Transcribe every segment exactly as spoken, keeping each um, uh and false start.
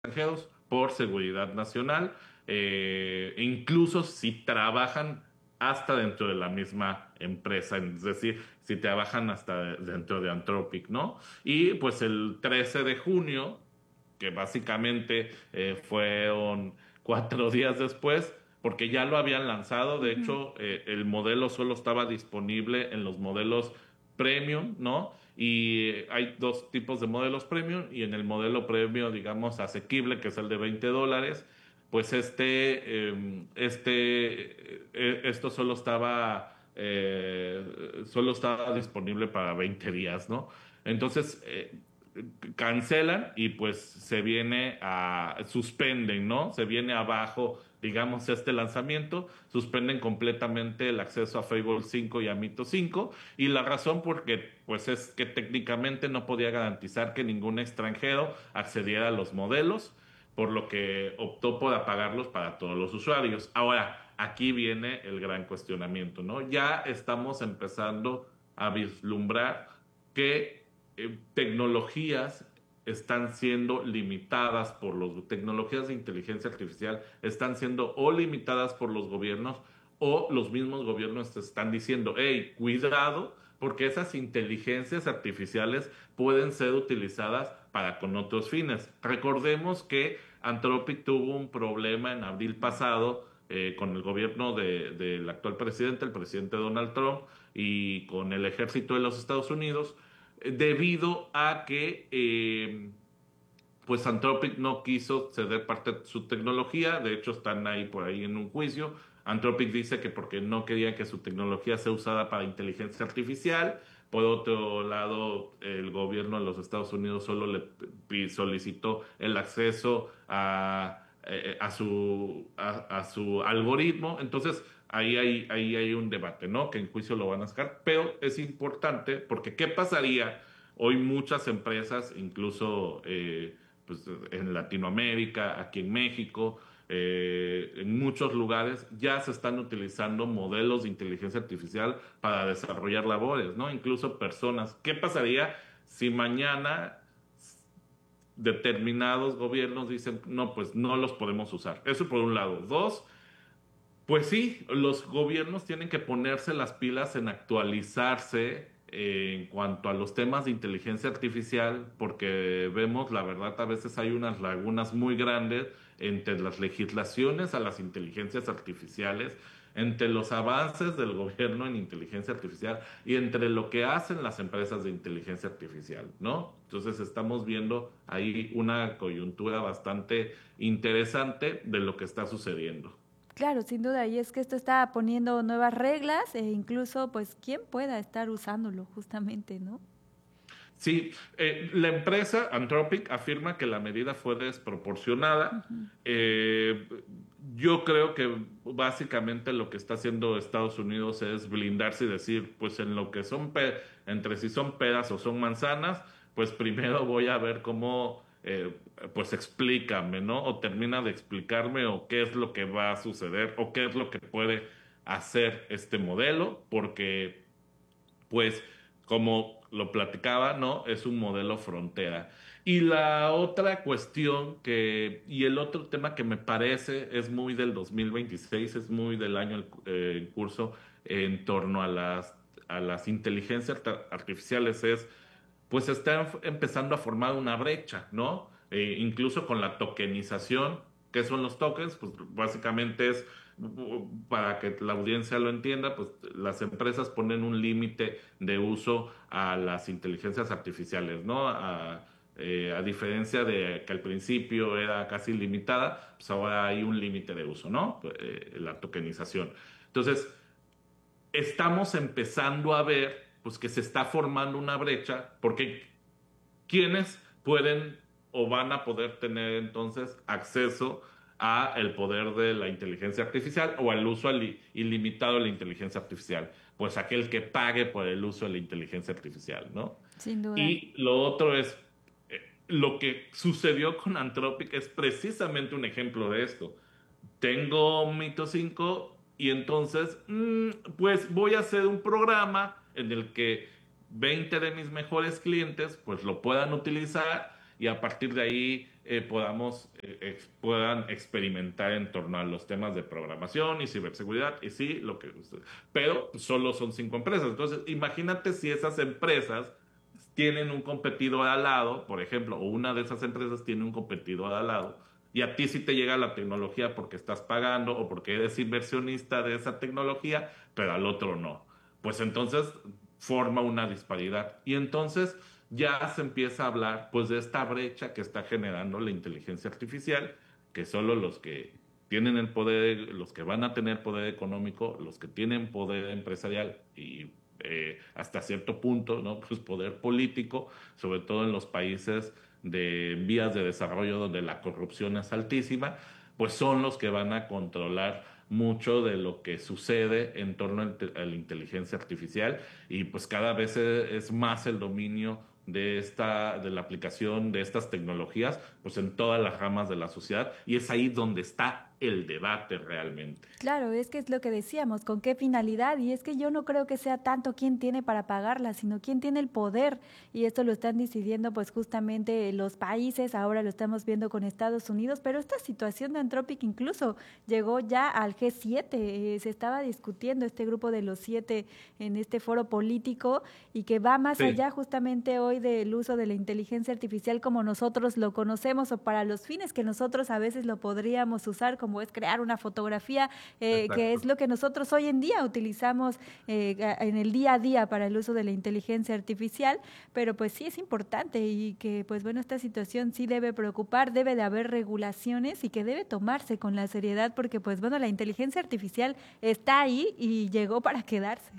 extranjeros por seguridad nacional, eh, e incluso si trabajan hasta dentro de la misma empresa, es decir, si trabajan hasta dentro de Anthropic, ¿no? Y pues el trece de junio, que básicamente eh, fueron cuatro días después, porque ya lo habían lanzado. De Ujú. hecho, eh, el modelo solo estaba disponible en los modelos premium, ¿no? Y hay dos tipos de modelos premium, y en el modelo premium, digamos, asequible, que es el de veinte dólares, pues este, eh, este, eh, esto solo estaba, eh, solo estaba disponible para veinte días, ¿no? Entonces, eh, cancelan y pues se viene a, suspenden, ¿no? Se viene abajo, digamos, este lanzamiento, suspenden completamente el acceso a Fable cinco y a Mito cinco, y la razón porque pues es que técnicamente no podía garantizar que ningún extranjero accediera a los modelos, por lo que optó por apagarlos para todos los usuarios. Ahora, aquí viene el gran cuestionamiento, ¿no? Ya estamos empezando a vislumbrar que eh, tecnologías están siendo limitadas por los tecnologías de inteligencia artificial, están siendo o limitadas por los gobiernos, o los mismos gobiernos te están diciendo, hey, cuidado, porque esas inteligencias artificiales pueden ser utilizadas para con otros fines. Recordemos que Anthropic tuvo un problema en abril pasado, eh, con el gobierno de- del actual presidente, el presidente Donald Trump, y con el ejército de los Estados Unidos, eh, debido a que eh, pues Anthropic no quiso ceder parte de su tecnología. De hecho están ahí por ahí en un juicio. Anthropic dice que porque no quería que su tecnología sea usada para inteligencia artificial. Por otro lado, el gobierno de los Estados Unidos solo le pi- solicitó el acceso a, eh, a su, a, a su algoritmo. Entonces, ahí hay, ahí hay un debate, ¿no? Que en juicio lo van a sacar, pero es importante porque ¿qué pasaría? Hoy muchas empresas, incluso eh, pues, en Latinoamérica, aquí en México, eh, en muchos lugares ya se están utilizando modelos de inteligencia artificial para desarrollar labores, ¿no? Incluso personas. ¿Qué pasaría si mañana determinados gobiernos dicen, no, pues no los podemos usar? Eso por un lado. Dos, pues sí, los gobiernos tienen que ponerse las pilas en actualizarse eh, en cuanto a los temas de inteligencia artificial, porque vemos, la verdad, a veces hay unas lagunas muy grandes entre las legislaciones a las inteligencias artificiales, entre los avances del gobierno en inteligencia artificial y entre lo que hacen las empresas de inteligencia artificial, ¿no? Entonces estamos viendo ahí una coyuntura bastante interesante de lo que está sucediendo. Claro, sin duda, y es que esto está poniendo nuevas reglas e incluso, pues, quién pueda estar usándolo, justamente, ¿no? Sí, eh, la empresa Anthropic afirma que la medida fue desproporcionada. Ujú. Eh, yo creo que básicamente lo que está haciendo Estados Unidos es blindarse y decir, pues en lo que son, pe- entre si son peras o son manzanas, pues primero voy a ver cómo, eh, pues explícame, ¿no? O termina de explicarme o qué es lo que va a suceder o qué es lo que puede hacer este modelo, porque pues como lo platicaba, ¿no? Es un modelo frontera. Y la otra cuestión que, y el otro tema que me parece es muy del dos mil veintiséis, es muy del año eh, en curso en torno a las, a las inteligencias arta- artificiales, es pues está em- empezando a formar una brecha, ¿no? Eh, incluso con la tokenización. ¿Qué son los tokens? Pues básicamente es, uh, para que la audiencia lo entienda, pues las empresas ponen un límite de uso a las inteligencias artificiales, ¿no? A, eh, a diferencia de que al principio era casi limitada, pues ahora hay un límite de uso, ¿no? Eh, la tokenización. Entonces, estamos empezando a ver pues que se está formando una brecha, porque ¿quiénes pueden o van a poder tener entonces acceso a el poder de la inteligencia artificial o al uso ali- ilimitado de la inteligencia artificial? Pues aquel que pague por el uso de la inteligencia artificial, ¿no? Sin duda. Y lo otro es, eh, lo que sucedió con Anthropic es precisamente un ejemplo de esto. Tengo Mito cinco y entonces, mm, pues voy a hacer un programa en el que veinte de mis mejores clientes pues lo puedan utilizar, y a partir de ahí eh, podamos, eh, ex- puedan experimentar en torno a los temas de programación y ciberseguridad, y sí, lo que usted- pero solo son cinco empresas. Entonces, imagínate si esas empresas tienen un competidor al lado, por ejemplo, o una de esas empresas tiene un competidor al lado, y a ti sí te llega la tecnología porque estás pagando o porque eres inversionista de esa tecnología, pero al otro no. Pues entonces forma una disparidad. Y entonces ya se empieza a hablar pues de esta brecha que está generando la inteligencia artificial, que solo los que tienen el poder, los que van a tener poder económico, los que tienen poder empresarial y eh, hasta cierto punto, ¿no? Pues poder político, sobre todo en los países de vías de desarrollo donde la corrupción es altísima, pues son los que van a controlar mucho de lo que sucede en torno a la inteligencia artificial y pues cada vez es más el dominio de esta de la aplicación de estas tecnologías pues en todas las ramas de la sociedad y es ahí donde está el debate realmente. Claro, es que es lo que decíamos, ¿con qué finalidad? Y es que yo no creo que sea tanto quién tiene para pagarla, sino quién tiene el poder. Y esto lo están decidiendo pues justamente los países, ahora lo estamos viendo con Estados Unidos, pero esta situación de Anthropic incluso llegó ya al G siete, eh, se estaba discutiendo este grupo de los siete en este foro político y que va más Sí, allá justamente hoy del uso de la inteligencia artificial como nosotros lo conocemos o para los fines que nosotros a veces lo podríamos usar, como es crear una fotografía eh, que es exacto. lo que nosotros hoy en día utilizamos eh, en el día a día para el uso de la inteligencia artificial, pero pues sí es importante y que pues bueno, esta situación sí debe preocupar, debe de haber regulaciones y que debe tomarse con la seriedad porque pues bueno, la inteligencia artificial está ahí y llegó para quedarse.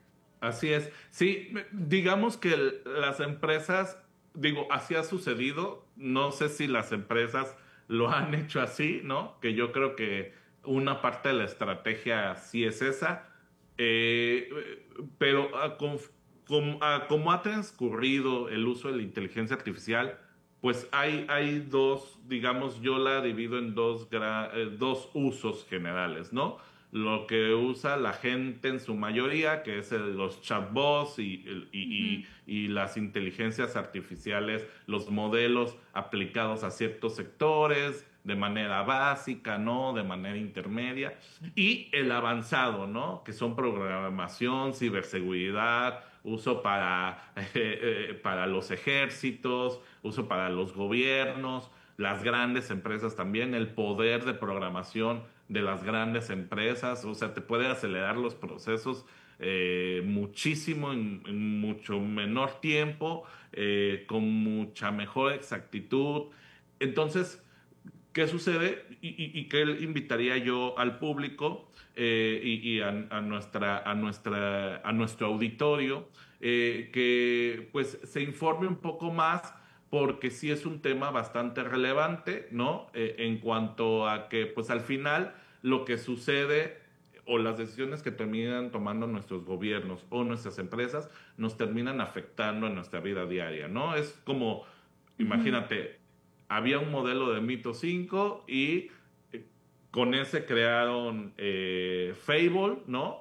Así es. Sí, digamos que el- las empresas, digo, así ha sucedido. No sé si las empresas lo han hecho así, ¿no? Que yo creo que una parte de la estrategia sí es esa. Eh, pero a conf- com- a como ha transcurrido el uso de la inteligencia artificial, pues hay, hay dos, digamos, yo la divido en dos, gra- eh, dos usos generales, ¿no? Lo que usa la gente en su mayoría, que es el- los chatbots y, el- y, Ujú. y- y las inteligencias artificiales, los modelos aplicados a ciertos sectores de manera básica, ¿no? De manera intermedia. Y el avanzado, ¿no? Que son programación, ciberseguridad, uso para, eh, eh, para los ejércitos, uso para los gobiernos, las grandes empresas también, el poder de programación de las grandes empresas, o sea, te puede acelerar los procesos eh, muchísimo en, en mucho menor tiempo, eh, con mucha mejor exactitud. Entonces, ¿qué sucede? Y, y, y qué invitaría yo al público eh, y, y a, a, nuestra, a, nuestra, a nuestro auditorio eh, que pues se informe un poco más porque sí es un tema bastante relevante, ¿no? Eh, en cuanto a que pues al final lo que sucede o las decisiones que terminan tomando nuestros gobiernos o nuestras empresas nos terminan afectando en nuestra vida diaria, ¿no? Es como, Ujú. imagínate, había un modelo de Mito cinco y eh, con ese crearon eh, Fable, ¿no?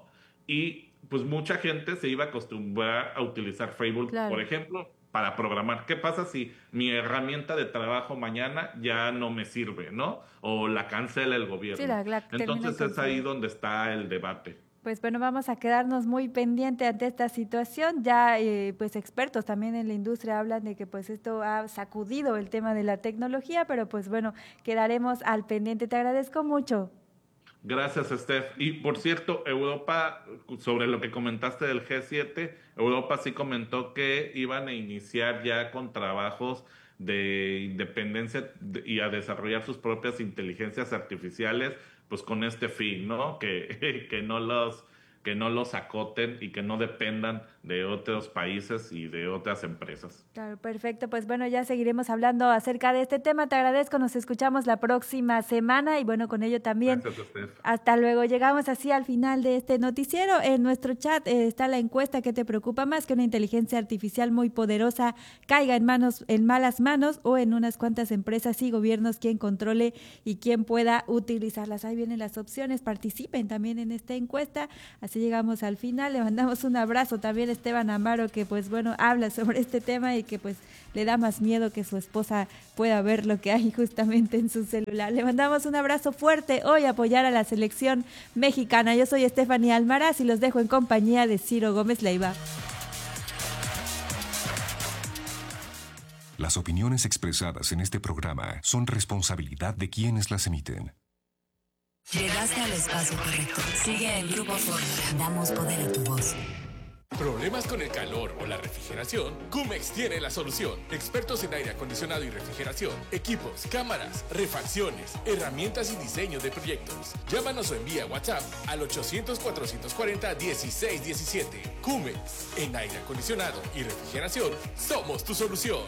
Y pues mucha gente se iba a acostumbrar a utilizar Fable, por Claro. ejemplo, para programar. ¿Qué pasa si mi herramienta de trabajo mañana ya no me sirve, ¿no? O la cancela el Sí, gobierno. la, la terminan Entonces es ahí cancelando. donde está el debate. Pues bueno, vamos a quedarnos muy pendiente ante esta situación. Ya eh, pues expertos también en la industria hablan de que pues esto ha sacudido el tema de la tecnología, pero pues bueno, quedaremos al pendiente. Te agradezco mucho. Gracias, Steph. Y por cierto, Europa, sobre lo que comentaste del G siete, Europa sí comentó que iban a iniciar ya con trabajos de independencia de- y a desarrollar sus propias inteligencias artificiales, pues con este fin, ¿no? Que, que no los, que no los acoten y que no dependan de otros países y de otras empresas. Claro, perfecto. Pues bueno, ya seguiremos hablando acerca de este tema. Te agradezco. Nos escuchamos la próxima semana y bueno, con ello también. Gracias, Steph. Hasta luego. Llegamos así al final de este noticiero. En nuestro chat eh, está la encuesta que te preocupa más que una inteligencia artificial muy poderosa caiga en manos, en malas manos o en unas cuantas empresas y gobiernos quien controle y quien pueda utilizarlas. Ahí vienen las opciones. Participen también en esta encuesta. Así llegamos al final. Le mandamos un abrazo también Esteban Amaro, que pues bueno, habla sobre este tema y que pues le da más miedo que su esposa pueda ver lo que hay justamente en su celular. Le mandamos un abrazo fuerte hoy a apoyar a la selección mexicana. Yo soy Estefanía Almaraz y los dejo en compañía de Ciro Gómez Leiva. Las opiniones expresadas en este programa son responsabilidad de quienes las emiten. Llegaste al espacio correcto. Sigue el Grupo Fórmula. Damos poder a tu voz. ¿Problemas con el calor o la refrigeración? Cumex tiene la solución. Expertos en aire acondicionado y refrigeración, equipos, cámaras, refacciones, herramientas y diseño de proyectos. Llámanos o envía WhatsApp al ochocientos, cuatrocientos cuarenta, dieciséis diecisiete. Cumex, en aire acondicionado y refrigeración, somos tu solución.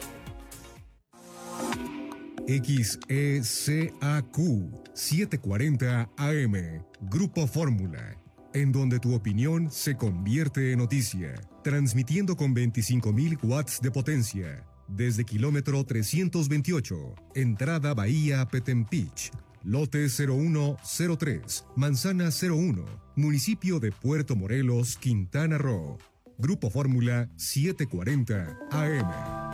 X E C A Q setecientos cuarenta A M, Grupo Fórmula, en donde tu opinión se convierte en noticia, transmitiendo con veinticinco mil watts de potencia, desde kilómetro trescientos veintiocho, entrada Bahía Petempich, lote cero uno cero tres, manzana cero uno, municipio de Puerto Morelos, Quintana Roo. Grupo Fórmula setecientos cuarenta A M.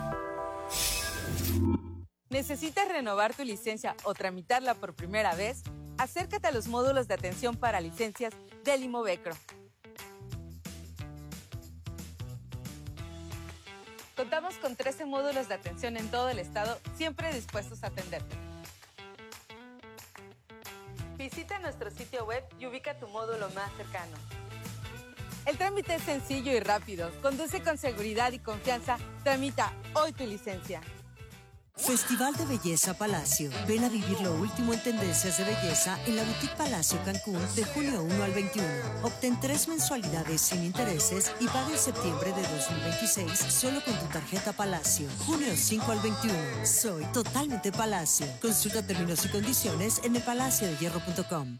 ¿Necesitas renovar tu licencia o tramitarla por primera vez? Acércate a los módulos de atención para licencias del Imovecro. Contamos con trece módulos de atención en todo el estado, siempre dispuestos a atenderte. Visita nuestro sitio web y ubica tu módulo más cercano. El trámite es sencillo y rápido. Conduce con seguridad y confianza. Tramita hoy tu licencia. Festival de Belleza Palacio. Ven a vivir lo último en tendencias de belleza en la Boutique Palacio Cancún de junio uno al veintiuno. Obtén tres mensualidades sin intereses y paga en septiembre de dos mil veintiséis solo con tu tarjeta Palacio. junio cinco al veintiuno. Soy totalmente Palacio. Consulta términos y condiciones en el palacio de hierro punto com.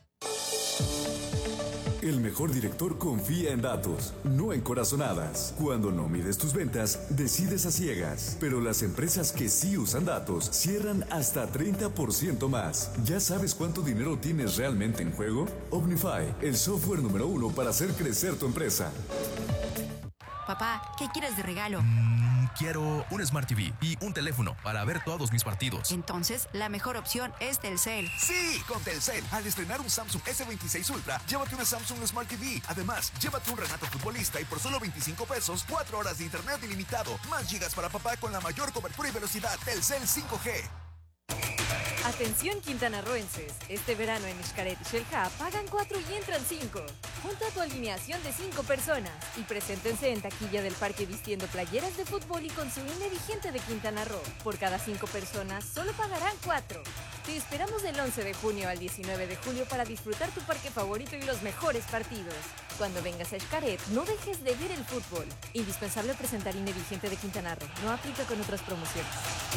El mejor director confía en datos, no en corazonadas. Cuando no mides tus ventas, decides a ciegas. Pero las empresas que sí usan datos cierran hasta treinta por ciento más. ¿Ya sabes cuánto dinero tienes realmente en juego? Omnify, el software número uno para hacer crecer tu empresa. Papá, ¿qué quieres de regalo? Mm, quiero un Smart T V y un teléfono para ver todos mis partidos. Entonces, la mejor opción es Telcel. ¡Sí! Con Telcel, al estrenar un Samsung S veintiséis Ultra, llévate una Samsung Smart T V. Además, llévate un Renato Futbolista y por solo veinticinco pesos, cuatro horas de internet ilimitado. Más gigas para papá con la mayor cobertura y velocidad. Telcel cinco G. Atención quintanarroenses, este verano en Xcaret y Xel-Há pagan cuatro y entran cinco. Junta tu alineación de cinco personas y preséntense en taquilla del parque vistiendo playeras de fútbol y con su I N E vigente de Quintana Roo. Por cada cinco personas solo pagarán cuatro. Te esperamos del once de junio al diecinueve de julio para disfrutar tu parque favorito y los mejores partidos. Cuando vengas a Xcaret, no dejes de ver el fútbol. Indispensable presentar I N E vigente de Quintana Roo. No aplica con otras promociones.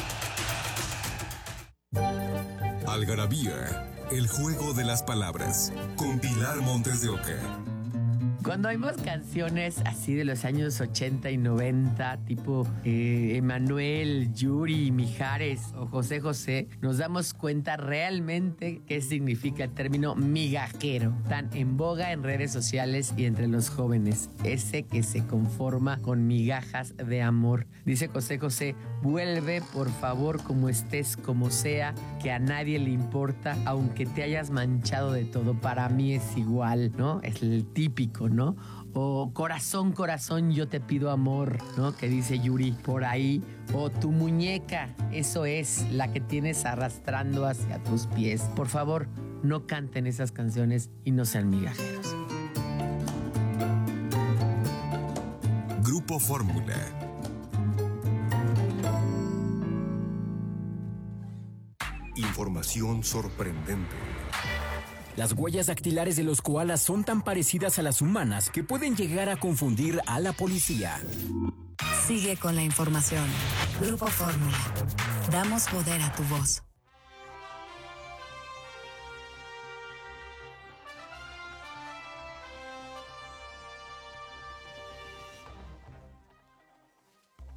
Algarabía, el juego de las palabras, con Pilar Montes de Oca. Cuando oímos canciones así de los años ochenta y noventa, tipo eh, Emanuel, Yuri, Mijares o José José, nos damos cuenta realmente qué significa el término migajero, tan en boga en redes sociales y entre los jóvenes, ese que se conforma con migajas de amor. Dice José José, vuelve por favor como estés, como sea, que a nadie le importa, aunque te hayas manchado de todo, para mí es igual, ¿no? Es el típico, ¿no? O corazón, corazón, yo te pido amor, ¿no? Que dice Yuri por ahí. O tu muñeca, eso es la que tienes arrastrando hacia tus pies. Por favor, no canten esas canciones y no sean migajeros. Grupo Fórmula. Información sorprendente. Las huellas dactilares de los koalas son tan parecidas a las humanas que pueden llegar a confundir a la policía. Sigue con la información. Grupo Fórmula. Damos poder a tu voz.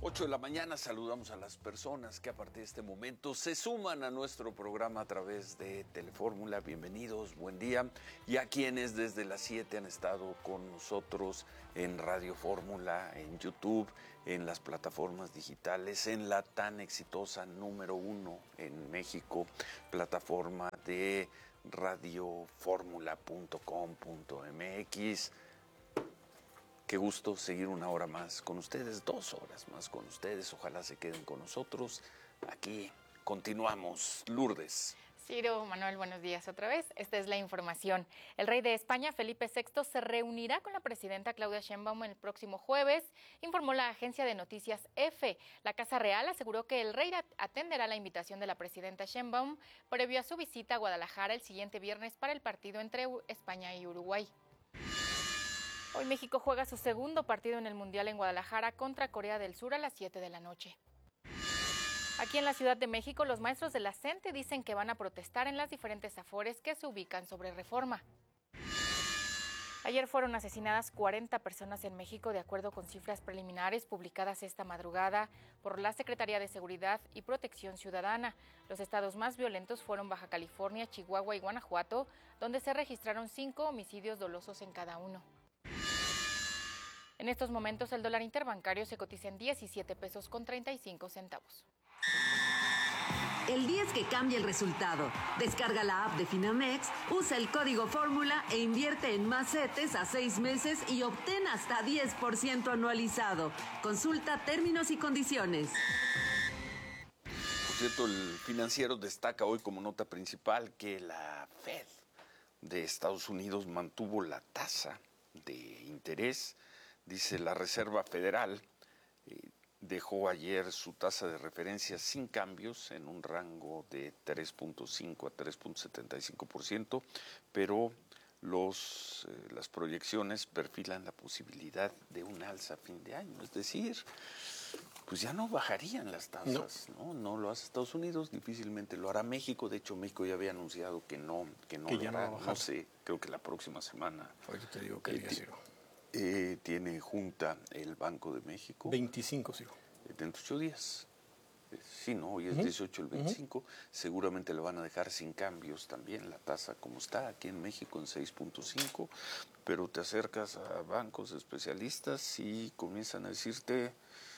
ocho de la mañana saludamos a las personas que a partir de este momento se suman a nuestro programa a través de Telefórmula. Bienvenidos, buen día. Y a quienes desde las siete han estado con nosotros en Radio Fórmula, en YouTube, en las plataformas digitales, en la tan exitosa número uno en México, plataforma de radioformula punto com punto m x. Qué gusto seguir una hora más con ustedes, dos horas más con ustedes. Ojalá se queden con nosotros. Aquí continuamos. Lourdes. Ciro, Manuel, buenos días otra vez. Esta es la información. El rey de España, Felipe sexto, se reunirá con la presidenta Claudia Sheinbaum el próximo jueves, informó la agencia de noticias EFE. La Casa Real aseguró que el rey atenderá la invitación de la presidenta Sheinbaum previo a su visita a Guadalajara el siguiente viernes para el partido entre España y Uruguay. Hoy México juega su segundo partido en el Mundial en Guadalajara contra Corea del Sur a las siete de la noche. Aquí en la Ciudad de México, los maestros de la CENTE dicen que van a protestar en las diferentes afores que se ubican sobre Reforma. Ayer fueron asesinadas cuarenta personas en México, de acuerdo con cifras preliminares publicadas esta madrugada por la Secretaría de Seguridad y Protección Ciudadana. Los estados más violentos fueron Baja California, Chihuahua y Guanajuato, donde se registraron cinco homicidios dolosos en cada uno. En estos momentos el dólar interbancario se cotiza en diecisiete pesos con treinta y cinco centavos. El día es que cambia el resultado. Descarga la app de Finamex, usa el código Fórmula e invierte en más CETES a seis meses y obtén hasta diez por ciento anualizado. Consulta términos y condiciones. Por cierto, el Financiero destaca hoy como nota principal que la Fed de Estados Unidos mantuvo la tasa de interés. Dice la Reserva Federal eh, dejó ayer su tasa de referencia sin cambios en un rango de tres punto cinco a tres punto setenta y cinco por ciento, pero los, eh, las proyecciones perfilan la posibilidad de un alza a fin de año. Es decir, pues ya no bajarían las tasas, ¿no? No, no lo hace Estados Unidos, difícilmente lo hará México. De hecho, México ya había anunciado que no, que no que lo ya hará. No, no sé, creo que la próxima semana. Ahorita te digo que eh, diga Ciro. Eh, tiene junta el Banco de México. veinticinco, Ciro. Dentro de ocho días. Eh, sí, no, hoy es Uh-huh. dieciocho, el veinticinco. Uh-huh. Seguramente lo van a dejar sin cambios también, la tasa como está aquí en México en seis punto cinco. Pero te acercas a bancos especialistas y comienzan a decirte,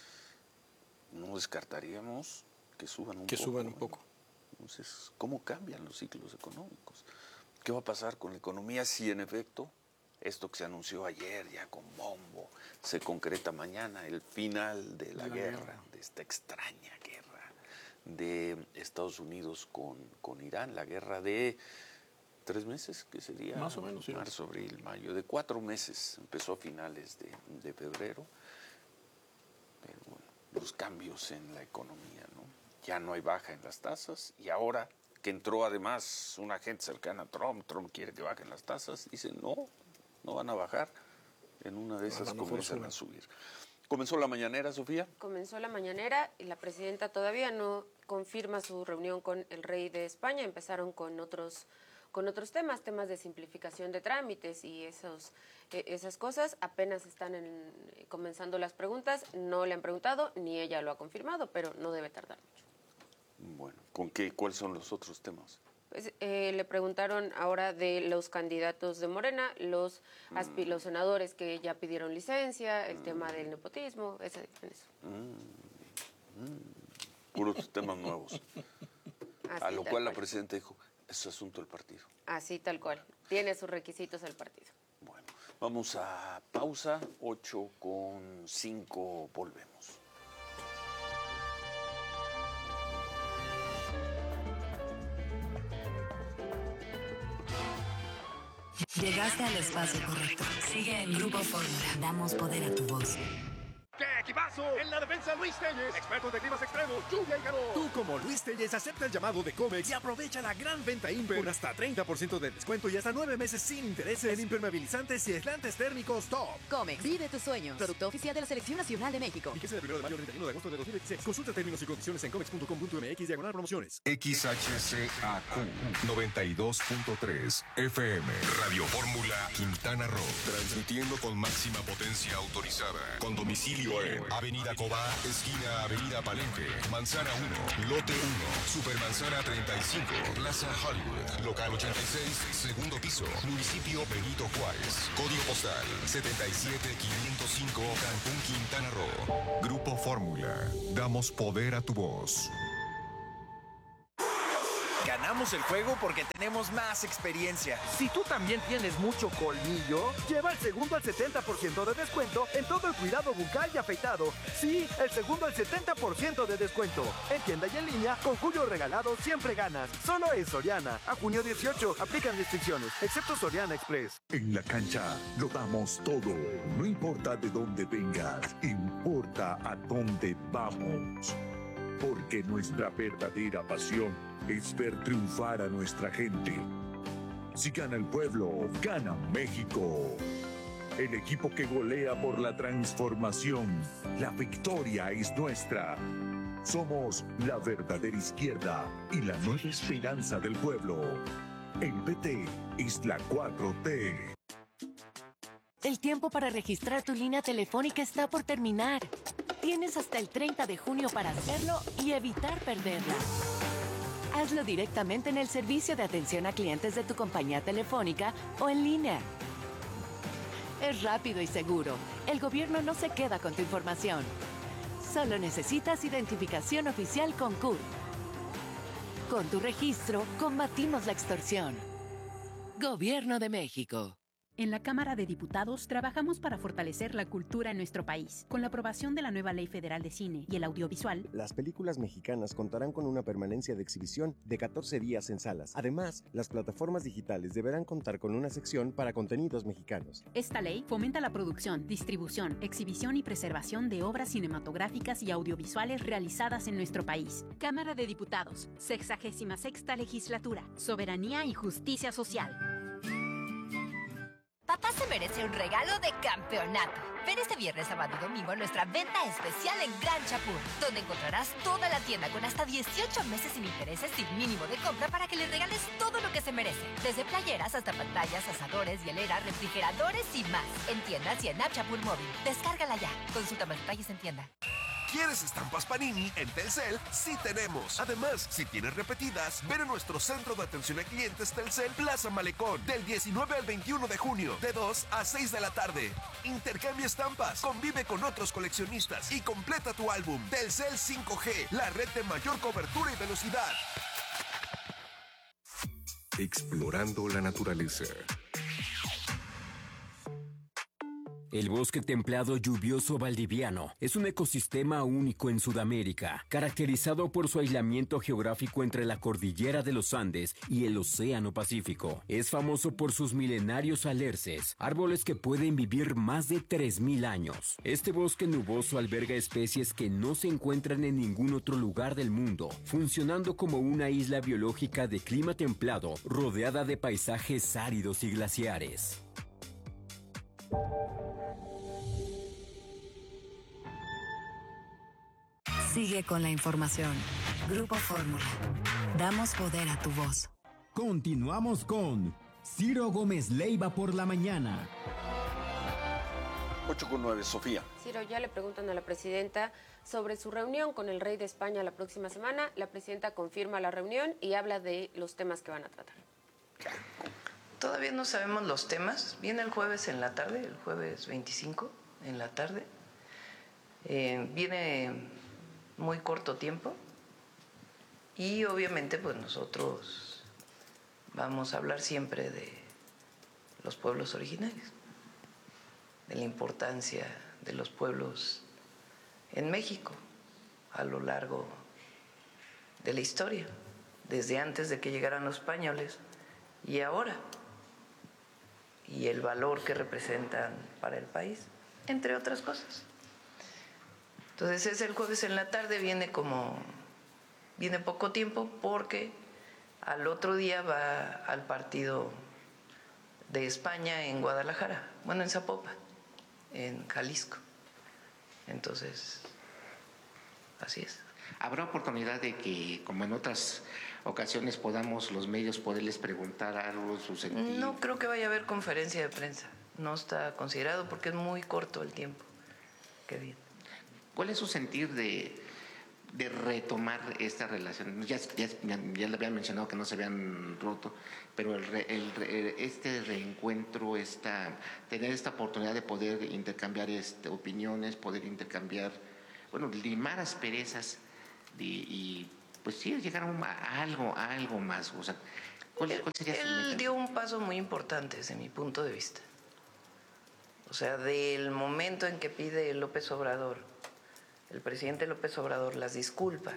no descartaríamos que suban un que poco. Que suban un poco. Entonces, ¿cómo cambian los ciclos económicos? ¿Qué va a pasar con la economía si en efecto esto que se anunció ayer ya con bombo se concreta mañana, el final de la, la guerra, guerra, de esta extraña guerra de Estados Unidos con, con Irán, la guerra de tres meses, que sería más o menos, sí. Marzo, abril, mayo, de cuatro meses, empezó a finales de, de febrero, pero bueno, los cambios en la economía, ¿no? Ya no hay baja en las tasas y ahora que entró además una gente cercana a Trump, Trump quiere que bajen las tasas, dicen no, no van a bajar, en una de esas comienzan a subir. ¿Comenzó la mañanera, Sofía? Comenzó la mañanera y la presidenta todavía no confirma su reunión con el rey de España. Empezaron con otros, con otros temas, temas de simplificación de trámites y esos, eh, esas cosas. Apenas están en, comenzando las preguntas, no le han preguntado, ni ella lo ha confirmado, pero no debe tardar mucho. Bueno, ¿con qué? ¿Cuáles son los otros temas? Pues, eh, le preguntaron ahora de los candidatos de Morena, los, mm. aspi- los senadores que ya pidieron licencia, el mm. tema del nepotismo, ese, eso. Mm. Mm. Puros temas nuevos. Así, a lo cual cual. la presidenta dijo, es asunto del partido. Así tal cual, tiene sus requisitos el partido. Bueno, vamos a pausa, ocho con cinco, volvemos. Llegaste al espacio correcto. Sigue el Grupo Fórmula. Damos poder a tu voz. ¡Qué equipazo! En la defensa, Luis Telles, experto de climas extremos, lluvia y calor. Tú, como Luis Telles, acepta el llamado de Comex y aprovecha la gran venta Imper con hasta treinta por ciento de descuento y hasta nueve meses sin intereses en impermeabilizantes y aislantes térmicos top. Comex, vive tus sueños. Producto oficial de la Selección Nacional de México. Fíjese del primero de mayo al treinta y uno de agosto de dos mil veintiséis. Consulta términos y condiciones en comex punto com punto m x diagonal promociones. X H C A Q noventa y dos punto tres F M. Radio Fórmula Quintana Roo. Transmitiendo con máxima potencia autorizada. Con domicilio en Avenida Cobá, esquina Avenida Palenque, Manzana uno, Lote uno, Supermanzana treinta y cinco, Plaza Hollywood, Local ochenta y seis, segundo piso, Municipio Benito Juárez. Código postal setenta y siete quinientos cinco, Cancún, Quintana Roo. Grupo Fórmula. Damos poder a tu voz. Ganamos el juego porque tenemos más experiencia. Si tú también tienes mucho colmillo, lleva el segundo al setenta por ciento de descuento en todo el cuidado bucal y afeitado. Sí, el segundo al setenta por ciento de descuento. En tienda y en línea, con Julio Regalado siempre ganas. Solo en Soriana. A junio dieciocho, aplican restricciones, excepto Soriana Express. En la cancha lo damos todo. No importa de dónde vengas, importa a dónde vamos. Porque nuestra verdadera pasión es ver triunfar a nuestra gente. Si gana el pueblo, gana México. El equipo que golea por la transformación. La victoria es nuestra. Somos la verdadera izquierda y la nueva esperanza del pueblo. El P T es la cuatro T. El tiempo para registrar tu línea telefónica está por terminar. Tienes hasta el treinta de junio para hacerlo y evitar perderla. Hazlo directamente en el servicio de atención a clientes de tu compañía telefónica o en línea. Es rápido y seguro. El gobierno no se queda con tu información. Solo necesitas identificación oficial con C U R. Con tu registro, combatimos la extorsión. Gobierno de México. En la Cámara de Diputados trabajamos para fortalecer la cultura en nuestro país. Con la aprobación de la nueva Ley Federal de Cine y el Audiovisual, las películas mexicanas contarán con una permanencia de exhibición de catorce días en salas. Además, las plataformas digitales deberán contar con una sección para contenidos mexicanos. Esta ley fomenta la producción, distribución, exhibición y preservación de obras cinematográficas y audiovisuales realizadas en nuestro país. Cámara de Diputados, sexagésima sexta legislatura, soberanía y justicia social. Papá se merece un regalo de campeonato. Ven este viernes, sábado y domingo a nuestra venta especial en Gran Chapur, donde encontrarás toda la tienda con hasta dieciocho meses sin intereses sin mínimo de compra para que le regales todo lo que se merece. Desde playeras hasta pantallas, asadores, hieleras, refrigeradores y más. En tiendas y en App Chapur Móvil. Descárgala ya. Consulta más detalles en tienda. ¿Quieres estampas Panini? En Telcel sí tenemos. Además, si tienes repetidas, ven a nuestro centro de atención a clientes Telcel Plaza Malecón del diecinueve al veintiuno de junio, de dos a seis de la tarde. Intercambia estampas, convive con otros coleccionistas y completa tu álbum. Telcel cinco G, la red de mayor cobertura y velocidad. Explorando la naturaleza. El bosque templado lluvioso valdiviano es un ecosistema único en Sudamérica, caracterizado por su aislamiento geográfico entre la cordillera de los Andes y el Océano Pacífico. Es famoso por sus milenarios alerces, árboles que pueden vivir más de tres mil años. Este bosque nuboso alberga especies que no se encuentran en ningún otro lugar del mundo, funcionando como una isla biológica de clima templado, rodeada de paisajes áridos y glaciares. Sigue con la información. Grupo Fórmula. Damos poder a tu voz. Continuamos con Ciro Gómez Leiva por la mañana. ocho con nueve, Sofía. Ciro, ya le preguntan a la presidenta sobre su reunión con el rey de España la próxima semana. La presidenta confirma la reunión y habla de los temas que van a tratar. Todavía no sabemos los temas. Viene el jueves en la tarde, el jueves veinticinco en la tarde. Eh, viene muy corto tiempo y obviamente pues nosotros vamos a hablar siempre de los pueblos originarios, de la importancia de los pueblos en México a lo largo de la historia, desde antes de que llegaran los españoles y ahora, y el valor que representan para el país, entre otras cosas. Entonces es el jueves en la tarde, viene como, viene poco tiempo porque al otro día va al partido de España en Guadalajara, bueno, en Zapopan, en Jalisco. Entonces, así es. ¿Habrá oportunidad de que, como en otras ocasiones, podamos los medios poderles preguntar algo, su sentido? No creo que vaya a haber conferencia de prensa, no está considerado porque es muy corto el tiempo que viene. ¿Cuál es su sentir de, de retomar esta relación? Ya, ya, ya le habían mencionado que no se habían roto, pero el, re, el, re, este reencuentro, esta, tener esta oportunidad de poder intercambiar este, opiniones, poder intercambiar, bueno, limar asperezas de, y pues sí, llegar a, un, a algo, a algo más. O sea, ¿cuál, cuál sería su Él dio un paso muy importante desde mi punto de vista. O sea, del momento en que pide López Obrador, el presidente López Obrador, las disculpas,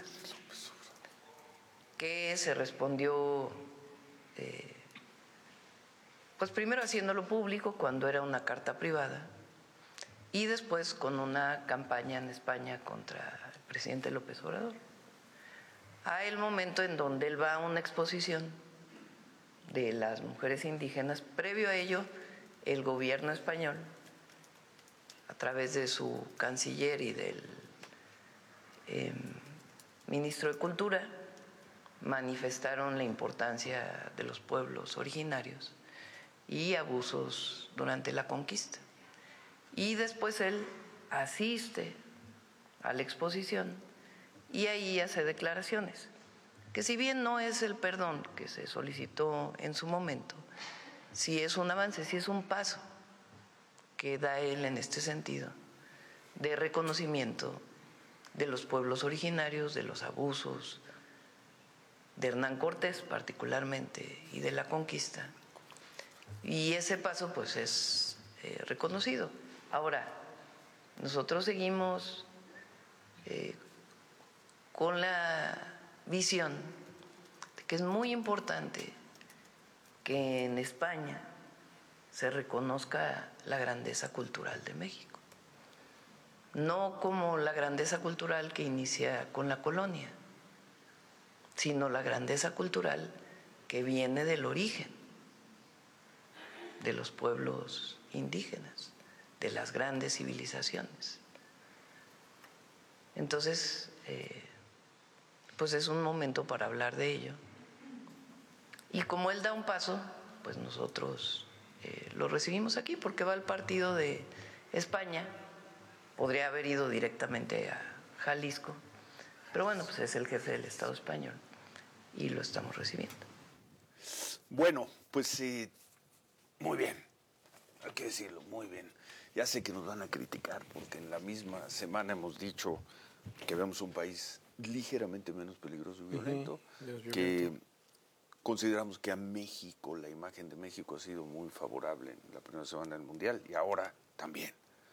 que se respondió, eh, pues primero haciéndolo público cuando era una carta privada y después con una campaña en España contra el presidente López Obrador. A el momento en donde él va a una exposición de las mujeres indígenas, previo a ello, el gobierno español, a través de su canciller y del eh, ministro de Cultura, manifestaron la importancia de los pueblos originarios y abusos durante la conquista. Y después él asiste a la exposición y ahí hace declaraciones, que si bien no es el perdón que se solicitó en su momento, sí es un avance, sí es un paso que da él en este sentido de reconocimiento de los pueblos originarios, de los abusos, de Hernán Cortés particularmente y de la conquista. Y ese paso pues es eh, reconocido. Ahora, nosotros seguimos eh, con la visión de que es muy importante que en España se reconozca la grandeza cultural de México. No como la grandeza cultural que inicia con la colonia, sino la grandeza cultural que viene del origen de los pueblos indígenas, de las grandes civilizaciones. Entonces, eh, pues es un momento para hablar de ello. Y como él da un paso, pues nosotros eh, lo recibimos aquí, porque va al partido de España. Podría haber ido directamente a Jalisco, pero bueno, pues es el jefe del Estado español y lo estamos recibiendo. Bueno, pues eh, muy bien, hay que decirlo, muy bien. Ya sé que nos van a criticar porque en la misma semana hemos dicho que vemos un país ligeramente menos peligroso y violento, uh-huh. que consideramos que a México, la imagen de México ha sido muy favorable en la primera semana del Mundial y ahora también.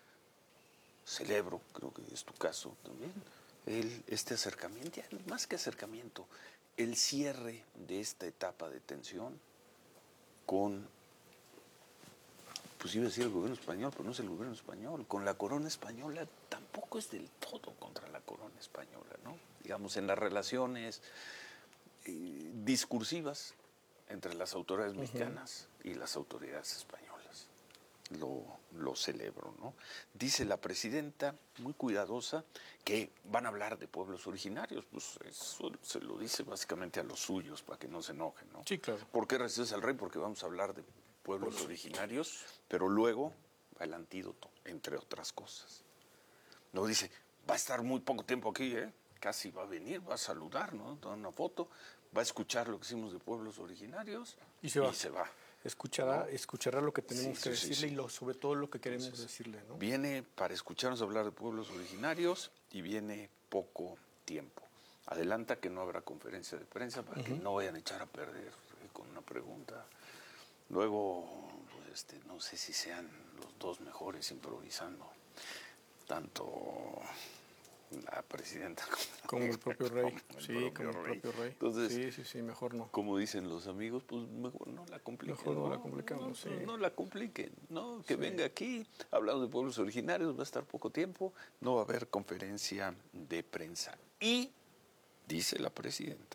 Celebro, creo que es tu caso también, el, este acercamiento, ya, más que acercamiento, el cierre de esta etapa de tensión con, pues iba a decir el gobierno español, pero no es el gobierno español, con la corona española tampoco es del todo contra la corona española, ¿no? Digamos, en las relaciones eh, discursivas entre las autoridades mexicanas uh-huh. y las autoridades españolas. Lo, lo celebro, ¿no? Dice la presidenta, muy cuidadosa, que van a hablar de pueblos originarios. Pues eso se lo dice básicamente a los suyos para que no se enojen, ¿no? Sí, claro. ¿Por qué recibes al rey? Porque vamos a hablar de pueblos pues, originarios, pero luego va el antídoto, entre otras cosas. Luego dice, va a estar muy poco tiempo aquí, ¿eh? Casi va a venir, va a saludar, ¿no? Dar una foto, va a escuchar lo que hicimos de pueblos originarios y se va. Y se va. Escuchará, ¿no? escuchará lo que tenemos sí, que sí, decirle sí. y lo, sobre todo lo que queremos Entonces, decirle, ¿no? Viene para escucharnos hablar de pueblos originarios y viene poco tiempo. Adelanta que no habrá conferencia de prensa para uh-huh. que no vayan a echar a perder eh, con una pregunta. Luego, pues, este, no sé si sean los dos mejores improvisando, tanto la presidenta como, como el propio rey. Como el sí, propio como el rey. propio rey. Entonces, sí, sí, sí, mejor no. Como dicen los amigos, pues mejor no la compliquen. Mejor no, no la complicamos, no, sí. No, no la compliquen, ¿no? Que sí. venga aquí, hablando de pueblos originarios, va a estar poco tiempo, no va a haber conferencia de prensa. Y dice la presidenta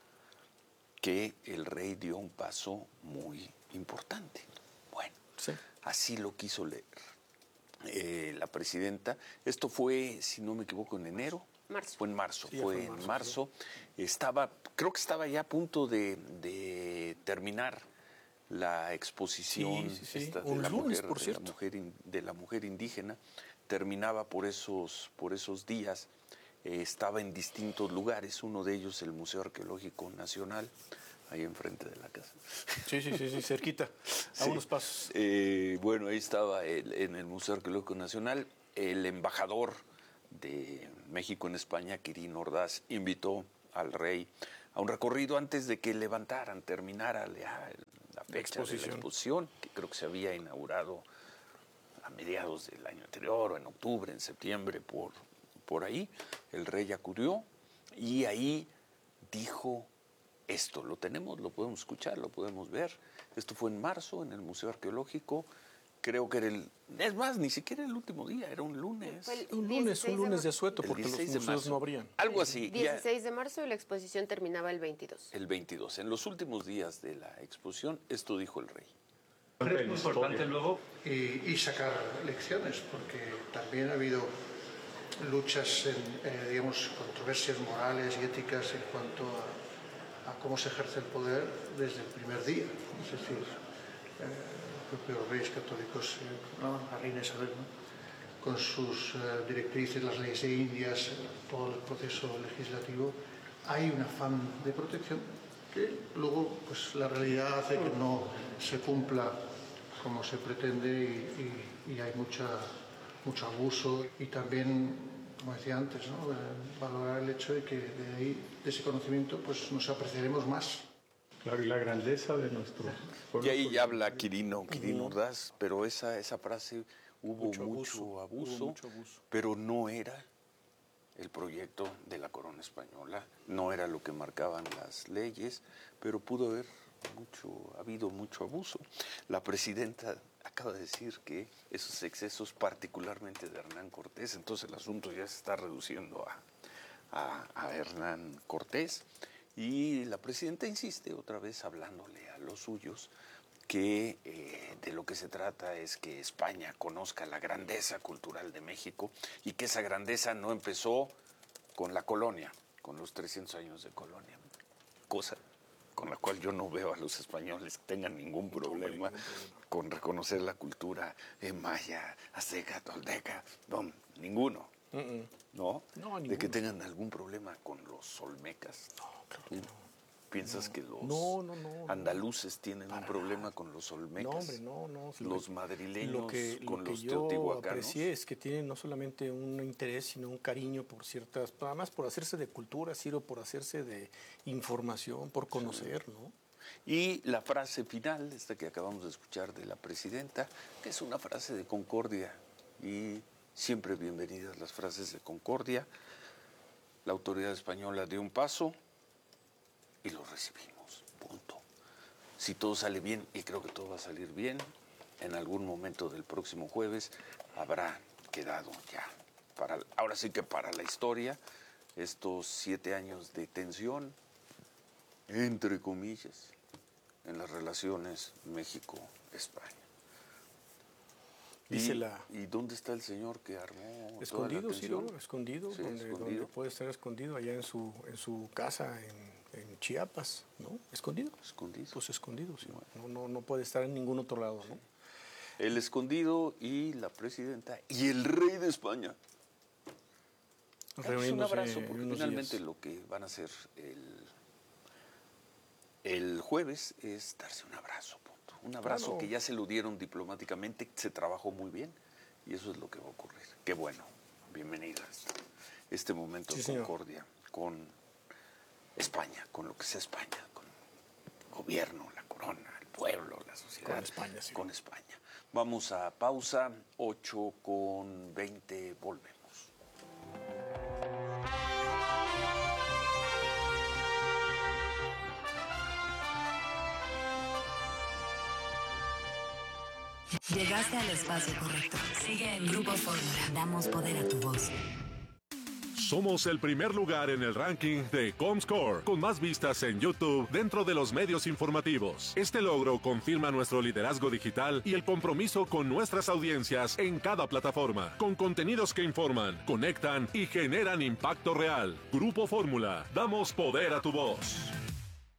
que el rey dio un paso muy importante. Bueno, sí. así lo quiso leer eh, la presidenta. Esto fue, si no me equivoco, en enero. Marzo. Fue en marzo, sí, fue, fue en marzo. marzo. Sí. Estaba, creo que estaba ya a punto de, de terminar la exposición sí, sí, sí. Esta de, Un la lunes, mujer, por de, cierto. la mujer in, de la mujer indígena. terminaba por esos, por esos días. Eh, estaba en distintos lugares, uno de ellos el Museo Arqueológico Nacional, ahí enfrente de la casa. Sí, sí, sí, sí cerquita, a sí. unos pasos. Eh, bueno, ahí estaba el, en el Museo Arqueológico Nacional, el embajador de México en España, Quirino Ordaz, invitó al rey a un recorrido antes de que levantaran, terminara la, la fecha la de la exposición, que creo que se había inaugurado a mediados del año anterior, o en octubre, en septiembre, por, por ahí. El rey acudió y ahí dijo esto. Lo tenemos, lo podemos escuchar, lo podemos ver. Esto fue en marzo en el Museo Arqueológico. Creo que era el... Es más, ni siquiera el último día, era un lunes. Un lunes, un lunes de asueto, porque los museos no abrían. Algo así. dieciséis de marzo y la exposición terminaba el veintidós. El veintidós. En los últimos días de la exposición, esto dijo el rey. Es muy importante luego y, y sacar lecciones, porque también ha habido luchas, en, eh, digamos, controversias morales y éticas en cuanto a, a cómo se ejerce el poder desde el primer día. Es decir, eh, los propios reyes católicos, eh, ¿no? La reina Isabel, ¿no? Con sus eh, directrices, las leyes de Indias, todo el proceso legislativo, hay un afán de protección que luego pues, la realidad hace que no se cumpla como se pretende y, y, y hay mucha, mucho abuso y también, como decía antes, ¿no? eh, valorar el hecho de que de ahí, de ese conocimiento, pues nos apreciaremos más. Claro, y la grandeza de nuestro pueblo. Y ahí habla Quirino, Quirino Ordaz, pero esa, esa frase hubo mucho, mucho, abuso, hubo mucho abuso, pero no era el proyecto de la corona española, no era lo que marcaban las leyes, pero pudo haber mucho, ha habido mucho abuso. La presidenta acaba de decir que esos excesos, particularmente de Hernán Cortés, entonces el asunto ya se está reduciendo a, a, a Hernán Cortés, y la presidenta insiste otra vez hablándole a los suyos que eh, de lo que se trata es que España conozca la grandeza cultural de México y que esa grandeza no empezó con la colonia, con los trescientos años de colonia, cosa con la cual yo no veo a los españoles que tengan ningún problema con reconocer la cultura eh, maya, azteca, tolteca, no, ninguno, uh -uh. ¿no? No, de que tengan algún problema con los olmecas. No, claro que no. ¿Piensas no, que los no, no, no, andaluces tienen un problema nada. con los olmecas? No, hombre, no, no. Los madrileños lo que, con lo que los yo teotihuacanos. aprecié es que tienen no solamente un interés, sino un cariño por ciertas, además por hacerse de cultura, sino por hacerse de información, por conocer, sí. ¿no? Y la frase final, esta que acabamos de escuchar de la presidenta, que es una frase de concordia, y siempre bienvenidas las frases de concordia. La autoridad española dio un paso y lo recibimos, punto. Si todo sale bien, y creo que todo va a salir bien, en algún momento del próximo jueves habrá quedado ya, para, ahora sí que para la historia, estos siete años de tensión, entre comillas, en las relaciones México-España. Dice ¿Y, la... ¿Y dónde está el señor que armó escondido, toda la tensión? Sí, escondido, Sí, donde, escondido. donde puede estar escondido, allá en su, en su casa en, en Chiapas, ¿no? ¿Escondido? Escondido. Pues escondido, sí. No, no, no puede estar en ningún otro lado, ¿no? El escondido y la presidenta y el rey de España. Es un abrazo, porque finalmente días. Lo que van a hacer el, el jueves es darse un abrazo, punto. Un abrazo claro. Que ya se lo dieron diplomáticamente, se trabajó muy bien y eso es lo que va a ocurrir. Qué bueno, bienvenidas. Este momento sí, de concordia señor. Con España, con lo que sea España, con el gobierno, la corona, el pueblo, la sociedad. Con España, sí. Con España. Vamos a pausa, ocho con veinte, volvemos. Llegaste al espacio correcto. Sigue en Grupo Fórmula. Damos poder a tu voz. Somos el primer lugar en el ranking de Comscore, con más vistas en YouTube dentro de los medios informativos. Este logro confirma nuestro liderazgo digital y el compromiso con nuestras audiencias en cada plataforma, con contenidos que informan, conectan y generan impacto real. Grupo Fórmula, damos poder a tu voz.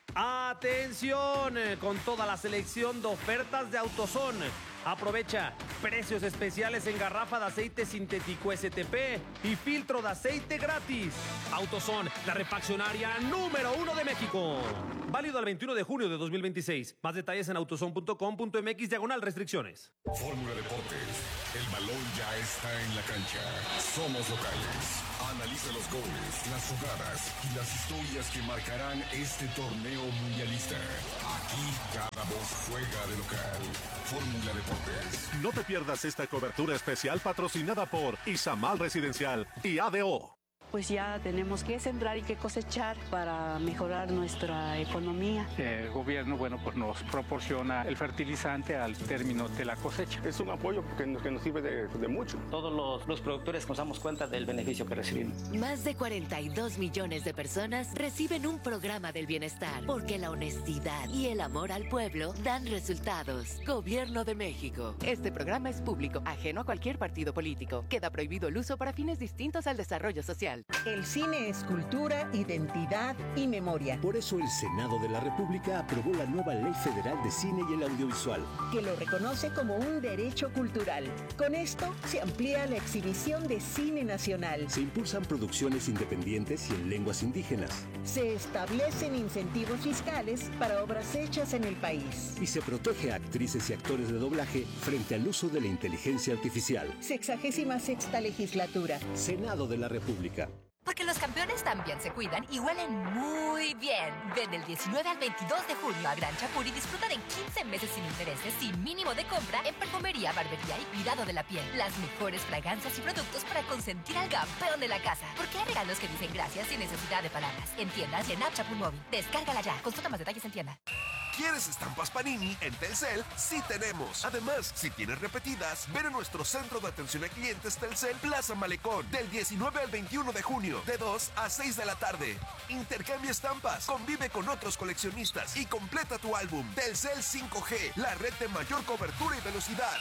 Atención, con toda la selección de ofertas de AutoZone. Aprovecha precios especiales en garrafa de aceite sintético S T P y filtro de aceite gratis. AutoZone, la refaccionaria número uno de México. Válido al veintiuno de junio de dos mil veintiséis. Más detalles en autozone punto com punto m x diagonal restricciones. Fórmula Deportes. El balón ya está en la cancha. Somos locales. Analiza los goles, las jugadas y las historias que marcarán este torneo mundialista. Aquí cada voz juega de local. Fórmula Deportes. No te pierdas esta cobertura especial patrocinada por Izamal Residencial y A D O. Pues ya tenemos que sembrar y que cosechar para mejorar nuestra economía. El gobierno, bueno, pues nos proporciona el fertilizante al término de la cosecha. Es un apoyo que nos, que nos sirve de, de mucho. Todos los, los productores nos damos cuenta del beneficio que recibimos. Más de cuarenta y dos millones de personas reciben un programa del bienestar, porque la honestidad y el amor al pueblo dan resultados. Gobierno de México. Este programa es público, ajeno a cualquier partido político. Queda prohibido el uso para fines distintos al desarrollo social. El cine es cultura, identidad y memoria. Por eso el Senado de la República aprobó la nueva Ley Federal de Cine y el Audiovisual, que lo reconoce como un derecho cultural. Con esto se amplía la exhibición de cine nacional. Se impulsan producciones independientes y en lenguas indígenas. Se establecen incentivos fiscales para obras hechas en el país. Y se protege a actrices y actores de doblaje frente al uso de la inteligencia artificial. Sexagésima sexta legislatura. Senado de la República. Porque los campeones también se cuidan y huelen muy bien. Ven del diecinueve al veintidós de junio a Gran Chapur y disfruta de quince meses sin intereses sin mínimo de compra en perfumería, barbería y cuidado de la piel. Las mejores fragancias y productos para consentir al campeón de la casa. Porque hay regalos que dicen gracias sin necesidad de palabras. En tiendas y en App Chapur Móvil. Descárgala ya. Consulta más detalles en tienda. ¿Quieres estampas Panini? En Telcel sí tenemos. Además, si tienes repetidas, ven a nuestro centro de atención a clientes Telcel Plaza Malecón del diecinueve al veintiuno de junio, de dos a seis de la tarde. Intercambia estampas, convive con otros coleccionistas y completa tu álbum. Telcel cinco G, la red de mayor cobertura y velocidad.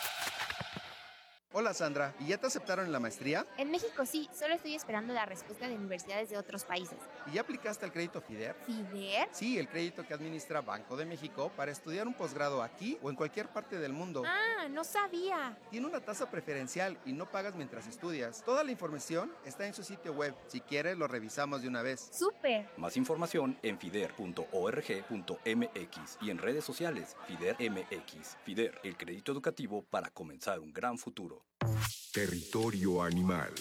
Hola Sandra, ¿y ya te aceptaron en la maestría? En México sí, solo estoy esperando la respuesta de universidades de otros países. ¿Y ya aplicaste al crédito FIDER? ¿FIDER? Sí, el crédito que administra Banco de México para estudiar un posgrado aquí o en cualquier parte del mundo. Ah, no sabía. Tiene una tasa preferencial y no pagas mientras estudias. Toda la información está en su sitio web. Si quieres, lo revisamos de una vez. ¡Súper! Más información en fider punto org punto m x y en redes sociales FIDER M X. FIDER, el crédito educativo para comenzar un gran futuro. Territorio animal.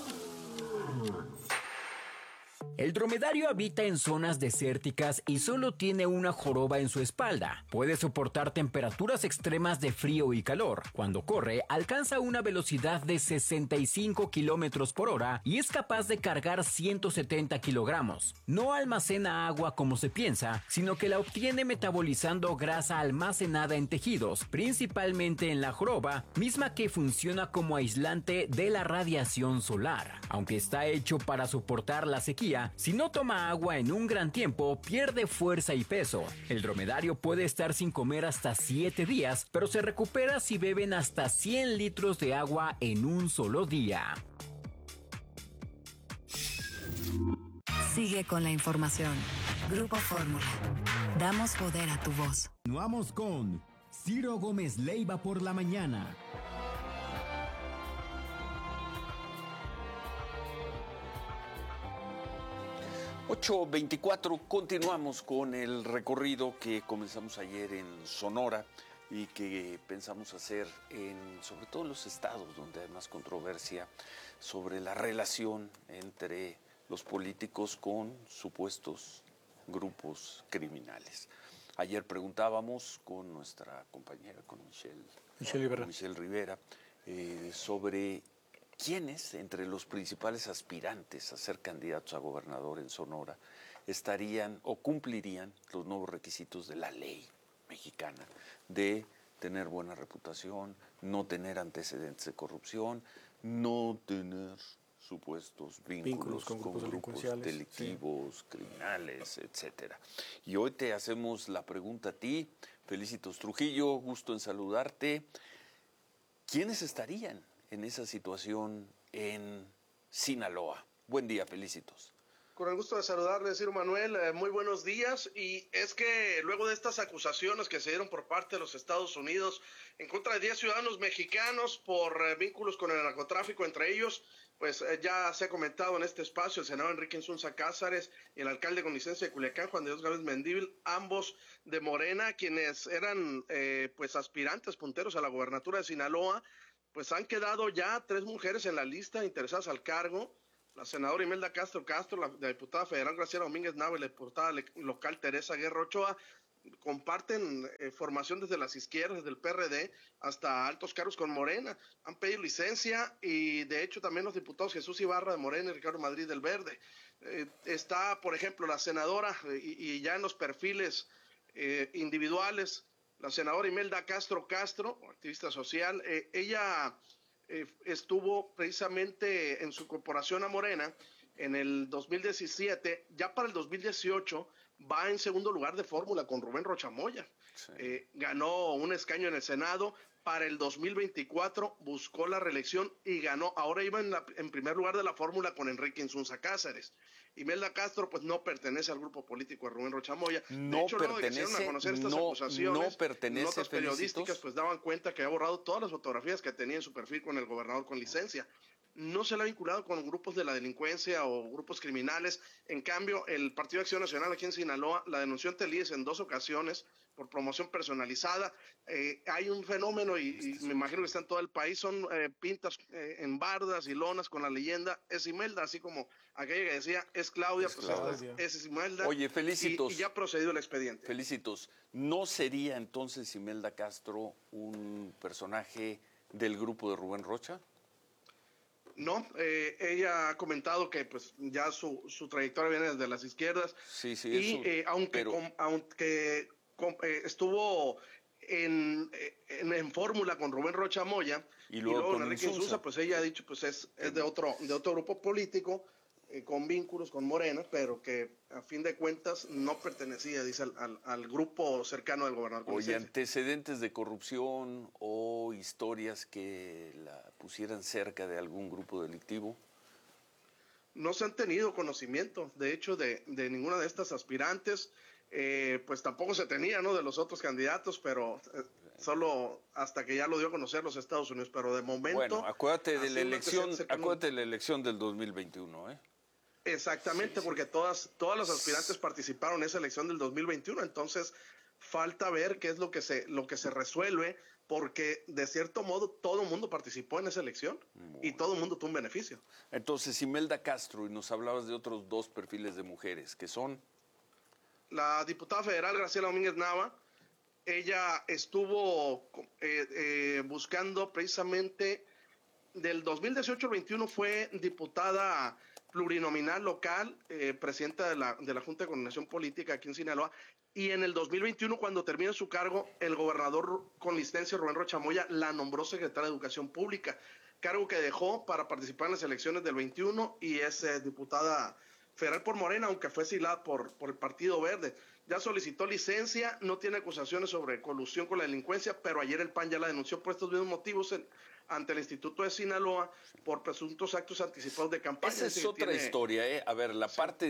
El dromedario habita en zonas desérticas y solo tiene una joroba en su espalda. Puede soportar temperaturas extremas de frío y calor. Cuando corre, alcanza una velocidad de sesenta y cinco kilómetros por hora y es capaz de cargar ciento setenta kilogramos. No almacena agua como se piensa, sino que la obtiene metabolizando grasa almacenada en tejidos, principalmente en la joroba, misma que funciona como aislante de la radiación solar. Aunque está hecho para soportar la sequía, si no toma agua en un gran tiempo, pierde fuerza y peso. El dromedario puede estar sin comer hasta siete días, pero se recupera si beben hasta cien litros de agua en un solo día. Sigue con la información. Grupo Fórmula. Damos poder a tu voz. Continuamos con Ciro Gómez Leiva por la mañana. ocho veinticuatro, continuamos con el recorrido que comenzamos ayer en Sonora y que pensamos hacer en, sobre todo en los estados donde hay más controversia sobre la relación entre los políticos con supuestos grupos criminales. Ayer preguntábamos con nuestra compañera, con Michelle, Michelle Rivera, con Michelle Rivera eh, sobre quiénes entre los principales aspirantes a ser candidatos a gobernador en Sonora estarían o cumplirían los nuevos requisitos de la ley mexicana de tener buena reputación, no tener antecedentes de corrupción, no tener supuestos vínculos, vínculos con, con grupos, grupos delictivos, sí, criminales, etcétera. Y hoy te hacemos la pregunta a ti, Felicitos Trujillo, gusto en saludarte. ¿Quiénes estarían en esa situación en Sinaloa? Buen día, Felicitos. Con el gusto de saludarle, Ciro Manuel, eh, muy buenos días. Y es que luego de estas acusaciones que se dieron por parte de los Estados Unidos en contra de diez ciudadanos mexicanos por eh, vínculos con el narcotráfico, entre ellos, pues eh, ya se ha comentado en este espacio el senador Enrique Insunza Cázares y el alcalde con licencia de Culiacán, Juan de Dios Gávez Mendívil, ambos de Morena, quienes eran eh, pues aspirantes punteros a la gobernatura de Sinaloa, pues han quedado ya tres mujeres en la lista interesadas al cargo. La senadora Imelda Castro Castro, la, la diputada federal Graciela Domínguez Nava y la diputada local Teresa Guerra Ochoa comparten eh, formación desde las izquierdas, desde el P R D hasta altos cargos con Morena. Han pedido licencia y de hecho también los diputados Jesús Ibarra de Morena y Ricardo Madrid del Verde. Eh, está, por ejemplo, la senadora eh, y, y ya en los perfiles eh, individuales, la senadora Imelda Castro Castro, activista social, eh, ella... Eh, estuvo precisamente en su corporación a Morena en el dos mil diecisiete, ya para el dos mil dieciocho va en segundo lugar de fórmula con Rubén Rocha Moya. Sí. Eh, ganó un escaño en el Senado, para el dos mil veinticuatro buscó la reelección y ganó, ahora iba en, la, en primer lugar de la fórmula con Enrique Insunza Cázares. Imelda Castro pues no pertenece al grupo político de Rubén Rocha Moya. No de hecho, pertenece, luego de que a conocer estas no, acusaciones, no pertenece, notas periodísticas felicitos. pues daban cuenta que ha borrado todas las fotografías que tenía en su perfil con el gobernador con licencia. No se le ha vinculado con grupos de la delincuencia o grupos criminales. En cambio, el Partido de Acción Nacional aquí en Sinaloa la denunció ante el I E S en dos ocasiones por promoción personalizada. Eh, hay un fenómeno, y, y me imagino que está en todo el país, son eh, pintas eh, en bardas y lonas con la leyenda es Imelda, así como aquella que decía es Claudia, es pues Claudia. Es, es Imelda. Oye, felicitos. Y, y ya ha procedido el expediente. Felicitos. ¿No sería entonces Imelda Castro un personaje del grupo de Rubén Rocha? No, eh, ella ha comentado que pues ya su, su trayectoria viene desde las izquierdas. Sí, sí, y eso, eh, aunque, pero... com, aunque com, eh, estuvo en, en, en fórmula con Rubén Rocha Moya y luego, y luego con Enrique Insunza, pues ella ha dicho pues es, es de otro de otro grupo político eh, con vínculos con Morena, pero que a fin de cuentas no pertenecía, dice, al, al, al grupo cercano del gobernador. Oye, antecedentes de corrupción o historias que la pusieran cerca de algún grupo delictivo. No se han tenido conocimiento, de hecho, de, de ninguna de estas aspirantes. Eh, pues tampoco se tenía, ¿no?, de los otros candidatos, pero eh, solo hasta que ya lo dio a conocer los Estados Unidos, pero de momento... Bueno, acuérdate de la elección, acuérdate de la elección del dos mil veintiuno, ¿eh? Exactamente, sí, sí. Porque todas, todas las aspirantes participaron en esa elección del dos mil veintiuno, entonces falta ver qué es lo que se, lo que se resuelve, porque de cierto modo todo el mundo participó en esa elección bueno. y todo el mundo tuvo un beneficio. Entonces, Imelda Castro, y nos hablabas de otros dos perfiles de mujeres, que son... La diputada federal Graciela Domínguez Nava, ella estuvo eh, eh, buscando precisamente del dos mil dieciocho al veintiuno, fue diputada plurinominal local, eh, presidenta de la, de la Junta de Coordinación Política aquí en Sinaloa, y en el dos mil veintiuno, cuando termina su cargo, el gobernador con licencia, Rubén Rocha Moya, la nombró secretaria de Educación Pública, cargo que dejó para participar en las elecciones del veintiuno, y es eh, diputada federal por Morena, aunque fue silada por, por el Partido Verde. Ya solicitó licencia, no tiene acusaciones sobre colusión con la delincuencia, pero ayer el P A N ya la denunció por estos mismos motivos en, ante el Instituto de Sinaloa por presuntos actos anticipados de campaña. Esa es, es otra tiene... historia, ¿eh? A ver, la sí. parte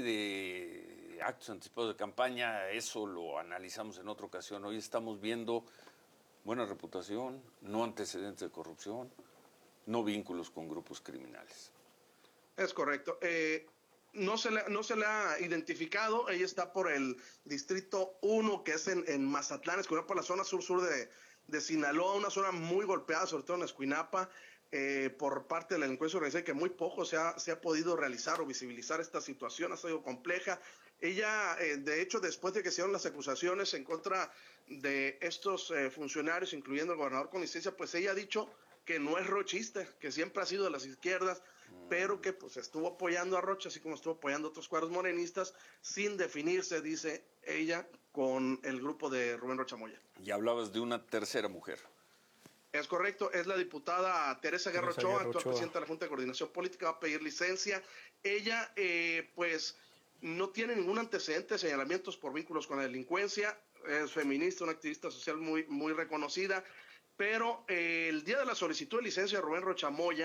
de actos anticipados de campaña, eso lo analizamos en otra ocasión. Hoy estamos viendo buena reputación, no antecedentes de corrupción, no vínculos con grupos criminales. Es correcto. Eh, no, se le, no se le ha identificado, ella está por el Distrito uno, que es en, en Mazatlán, es por la zona sur-sur de... de Sinaloa, una zona muy golpeada, sobre todo en Escuinapa, eh, por parte de la delincuencia organizada, que muy poco se ha, se ha podido realizar o visibilizar esta situación, ha sido compleja. Ella, eh, de hecho, después de que se dieron las acusaciones en contra de estos eh, funcionarios, incluyendo el gobernador con licencia, pues ella ha dicho que no es rochista, que siempre ha sido de las izquierdas, mm. pero que pues estuvo apoyando a Rocha, así como estuvo apoyando a otros cuadros morenistas, sin definirse, dice ella, con el grupo de Rubén Rocha Moya. Y hablabas de una tercera mujer. Es correcto, es la diputada Teresa Guerra Ochoa, actual presidenta de la Junta de Coordinación Política, va a pedir licencia. Ella, eh, pues, no tiene ningún antecedente de señalamientos por vínculos con la delincuencia, es feminista, una activista social muy, muy reconocida, pero eh, el día de la solicitud de licencia de Rubén Rocha Moya,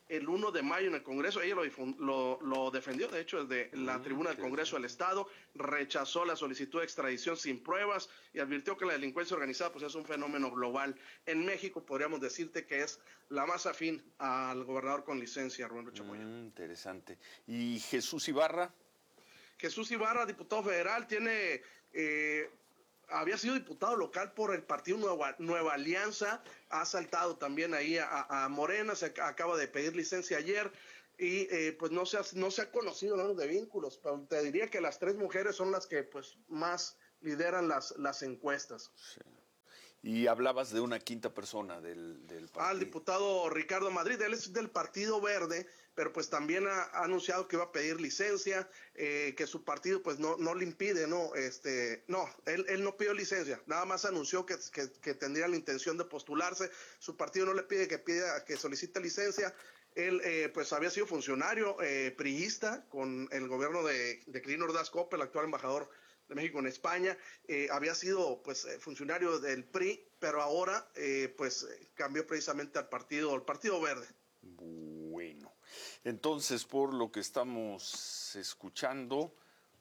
el uno de mayo en el Congreso. Ella lo, lo, lo defendió, de hecho, desde la mm, tribuna del Congreso del Estado, rechazó la solicitud de extradición sin pruebas y advirtió que la delincuencia organizada pues es un fenómeno global. En México podríamos decirte que es la más afín al gobernador con licencia, Rubén Rocha Moya. Mm, interesante. ¿Y Jesús Ibarra? Jesús Ibarra, diputado federal, tiene... Eh, había sido diputado local por el partido Nueva, Nueva Alianza, ha saltado también ahí a, a Morena, se acaba de pedir licencia ayer y eh, pues no se, ha, no se ha conocido nada de vínculos, pero te diría que las tres mujeres son las que pues más lideran las, las encuestas. Sí. Y hablabas de una quinta persona del, del partido. Ah, el diputado Ricardo Madrid, él es del Partido Verde, pero pues también ha, ha anunciado que va a pedir licencia, eh, que su partido pues no, no le impide, no, este, no, él, él no pidió licencia, nada más anunció que, que, que tendría la intención de postularse, su partido no le pide que pida, que solicite licencia. Él eh, pues había sido funcionario eh, priista con el gobierno de, de Quirino Ordaz Coppel, el actual embajador de México en España, eh, había sido pues funcionario del P R I, pero ahora eh, pues cambió precisamente al partido, al Partido Verde. Bueno, entonces por lo que estamos escuchando,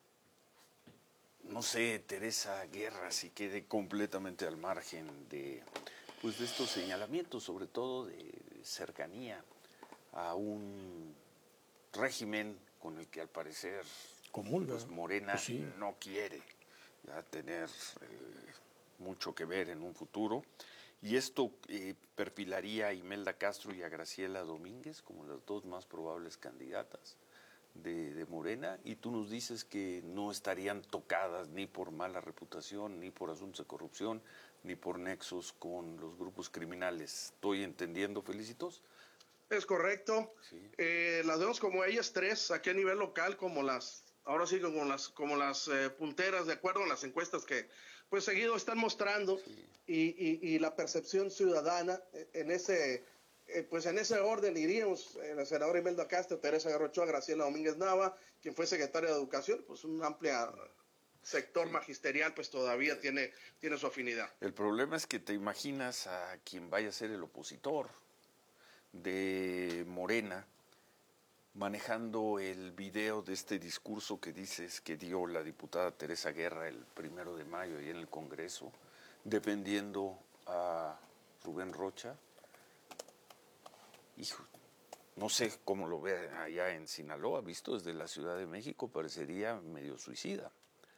no sé, Teresa Guerra si quede completamente al margen de pues de estos señalamientos, sobre todo de cercanía a un régimen con el que al parecer comulga. Pues Morena pues sí. no quiere ya tener eh, mucho que ver en un futuro. Y esto eh, perfilaría a Imelda Castro y a Graciela Domínguez como las dos más probables candidatas de, de Morena. Y tú nos dices que no estarían tocadas ni por mala reputación, ni por asuntos de corrupción, ni por nexos con los grupos criminales. ¿Estoy entendiendo, Felicitos? Es correcto. Sí. Eh, las vemos como ellas tres, aquí a nivel local, como las... Ahora sí como las como las eh, punteras, de acuerdo a las encuestas que pues seguido están mostrando, sí. y, y, y la percepción ciudadana en ese eh, pues en ese orden iríamos eh, la senadora Imelda Castro, Teresa Guerra Ochoa, Graciela Domínguez Nava, quien fue secretaria de Educación, pues un amplio sector sí. magisterial pues todavía sí. tiene tiene su afinidad. El problema es que te imaginas a quien vaya a ser el opositor de Morena manejando el video de este discurso que dices que dio la diputada Teresa Guerra el primero de mayo ahí en el Congreso, defendiendo a Rubén Rocha. Hijo, no sé cómo lo ve allá en Sinaloa, visto desde la Ciudad de México, parecería medio suicida.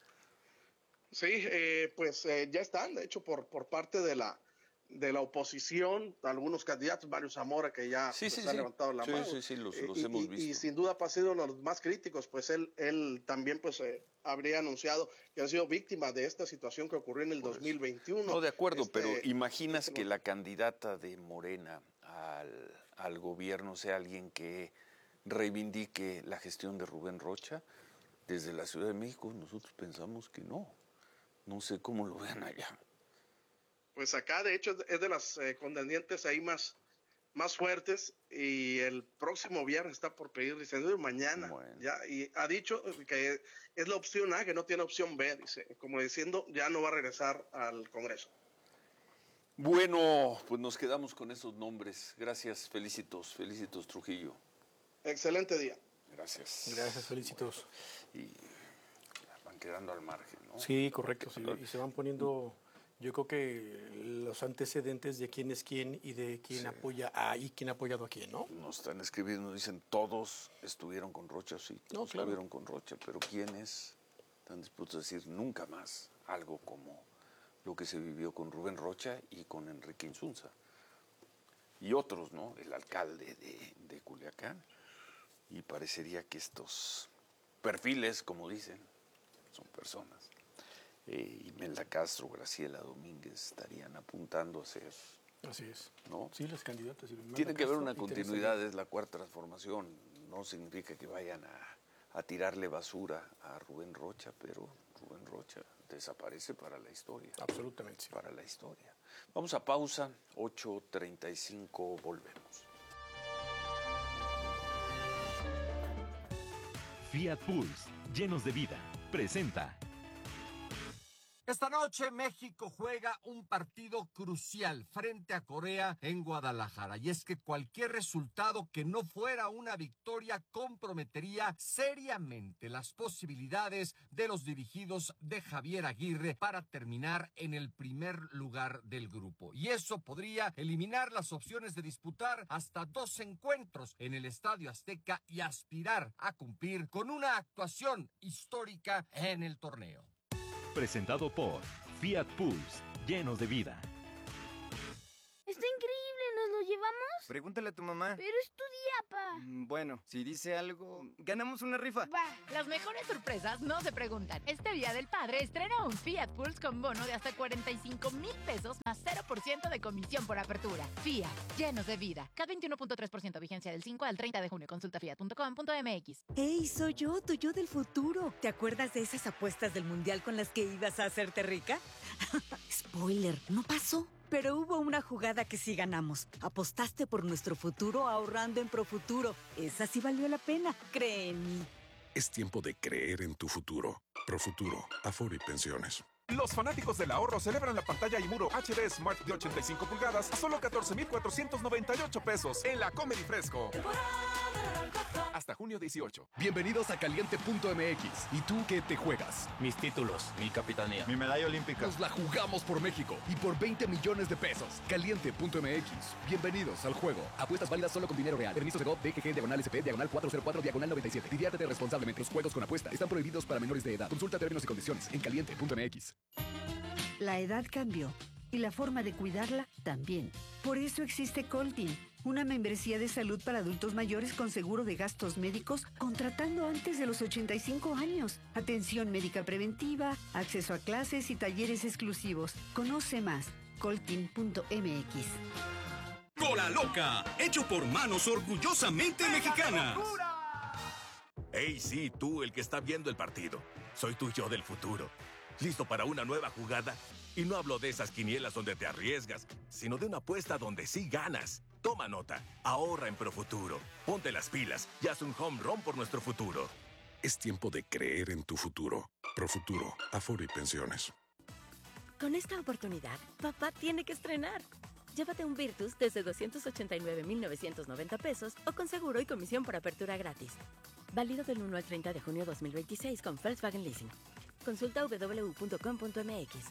Sí, eh, pues eh, ya están, de hecho, por, por parte de la de la oposición, algunos candidatos, Mario Zamora, que ya sí, pues, sí, ha sí. levantado la sí, mano. Sí, sí, los, los y, hemos y, visto. Y sin duda ha sido uno de los más críticos, pues él, él también pues eh, habría anunciado que ha sido víctima de esta situación que ocurrió en el pues, dos mil veintiuno. No, de acuerdo, este, pero imaginas este, que la candidata de Morena al, al gobierno sea alguien que reivindique la gestión de Rubén Rocha. Desde la Ciudad de México nosotros pensamos que no. No sé cómo lo vean allá. Pues acá, de hecho, es de las eh, contendientes ahí más, más fuertes, y el próximo viernes está por pedir licencia, mañana, bueno. ya, y ha dicho que es la opción A, que no tiene opción B, dice, como diciendo, ya no va a regresar al Congreso. Bueno, pues nos quedamos con esos nombres. Gracias, Felicitos, Felicitos Trujillo. Excelente día. Gracias. Gracias, Felicitos. Bueno, y van quedando al margen, ¿no? Sí, correcto, sí, y se van poniendo... Yo creo que los antecedentes de quién es quién y de quién sí. apoya a y quién ha apoyado a quién, ¿no? Nos están escribiendo, nos dicen, todos estuvieron con Rocha, sí, no, claro. estuvieron con Rocha, pero ¿quiénes están dispuestos a decir nunca más algo como lo que se vivió con Rubén Rocha y con Enrique Insunza? Y otros, ¿no? El alcalde de, de Culiacán. Y parecería que estos perfiles, como dicen, son personas. Eh, Imelda Castro, Graciela Domínguez estarían apuntando a ser. Así es. ¿No? Sí, las candidatas. Tiene que haber una continuidad, es la cuarta transformación. No significa que vayan a, a tirarle basura a Rubén Rocha, pero Rubén Rocha desaparece para la historia. Absolutamente. Sí. Para la historia. Vamos a pausa, ocho treinta y cinco, volvemos. Fiat Pulse, llenos de vida, presenta. Esta noche México juega un partido crucial frente a Corea en Guadalajara. Y es que cualquier resultado que no fuera una victoria comprometería seriamente las posibilidades de los dirigidos de Javier Aguirre para terminar en el primer lugar del grupo. Y eso podría eliminar las opciones de disputar hasta dos encuentros en el Estadio Azteca y aspirar a cumplir con una actuación histórica en el torneo. Presentado por Fiat Pulse, llenos de vida. Está increíble, ¿nos lo llevamos? Pregúntale a tu mamá. Pero es tu día, pa. Bueno, si dice algo, ganamos una rifa. Va. Las mejores sorpresas no se preguntan. Este Día del Padre estrena un Fiat Pulse con bono de hasta cuarenta y cinco mil pesos más cero por ciento de comisión por apertura. Fiat, llenos de vida. C A T veintiuno punto tres por ciento vigencia del cinco al treinta de junio. Consulta fiat punto com punto m x. ¡Ey, soy yo, tu yo del futuro! ¿Te acuerdas de esas apuestas del Mundial con las que ibas a hacerte rica? Spoiler, no pasó. Pero hubo una jugada que sí ganamos. Apostaste por nuestro futuro ahorrando en Profuturo. Esa sí valió la pena, cree en mí. Es tiempo de creer en tu futuro. Profuturo, Afore y Pensiones. Los fanáticos del ahorro celebran la pantalla Imuro H D Smart de ochenta y cinco pulgadas a solo catorce mil cuatrocientos noventa y ocho pesos en la Comedy Fresco. Hasta junio dieciocho. Bienvenidos a Caliente punto m x. ¿Y tú qué te juegas? Mis títulos, mi capitanía, mi medalla olímpica. Nos la jugamos por México y por veinte millones de pesos. Caliente punto m x. Bienvenidos al juego. Apuestas válidas solo con dinero real. Permiso de G O V, D G G, diagonal S P, diagonal cuatrocientos cuatro, diagonal noventa y siete. Diviértete responsablemente. Los juegos con apuesta están prohibidos para menores de edad. Consulta términos y condiciones en Caliente punto m x. La edad cambió y la forma de cuidarla también. Por eso existe Coltin, una membresía de salud para adultos mayores con seguro de gastos médicos contratando antes de los ochenta y cinco años. Atención médica preventiva, acceso a clases y talleres exclusivos. Conoce más, coltin punto m x. Cola Loca, hecho por manos orgullosamente mexicanas. Hey, sí, tú, el que está viendo el partido. Soy tu yo del futuro. ¿Listo para una nueva jugada? Y no hablo de esas quinielas donde te arriesgas, sino de una apuesta donde sí ganas. Toma nota, ahorra en Profuturo. Ponte las pilas y haz un home run por nuestro futuro. Es tiempo de creer en tu futuro. Profuturo, Afore y Pensiones. Con esta oportunidad, papá tiene que estrenar. Llévate un Virtus desde doscientos ochenta y nueve mil novecientos noventa pesos o con seguro y comisión por apertura gratis. Válido del uno al treinta de junio dos mil veintiséis con Volkswagen Leasing. Consulta w w w punto com punto m x.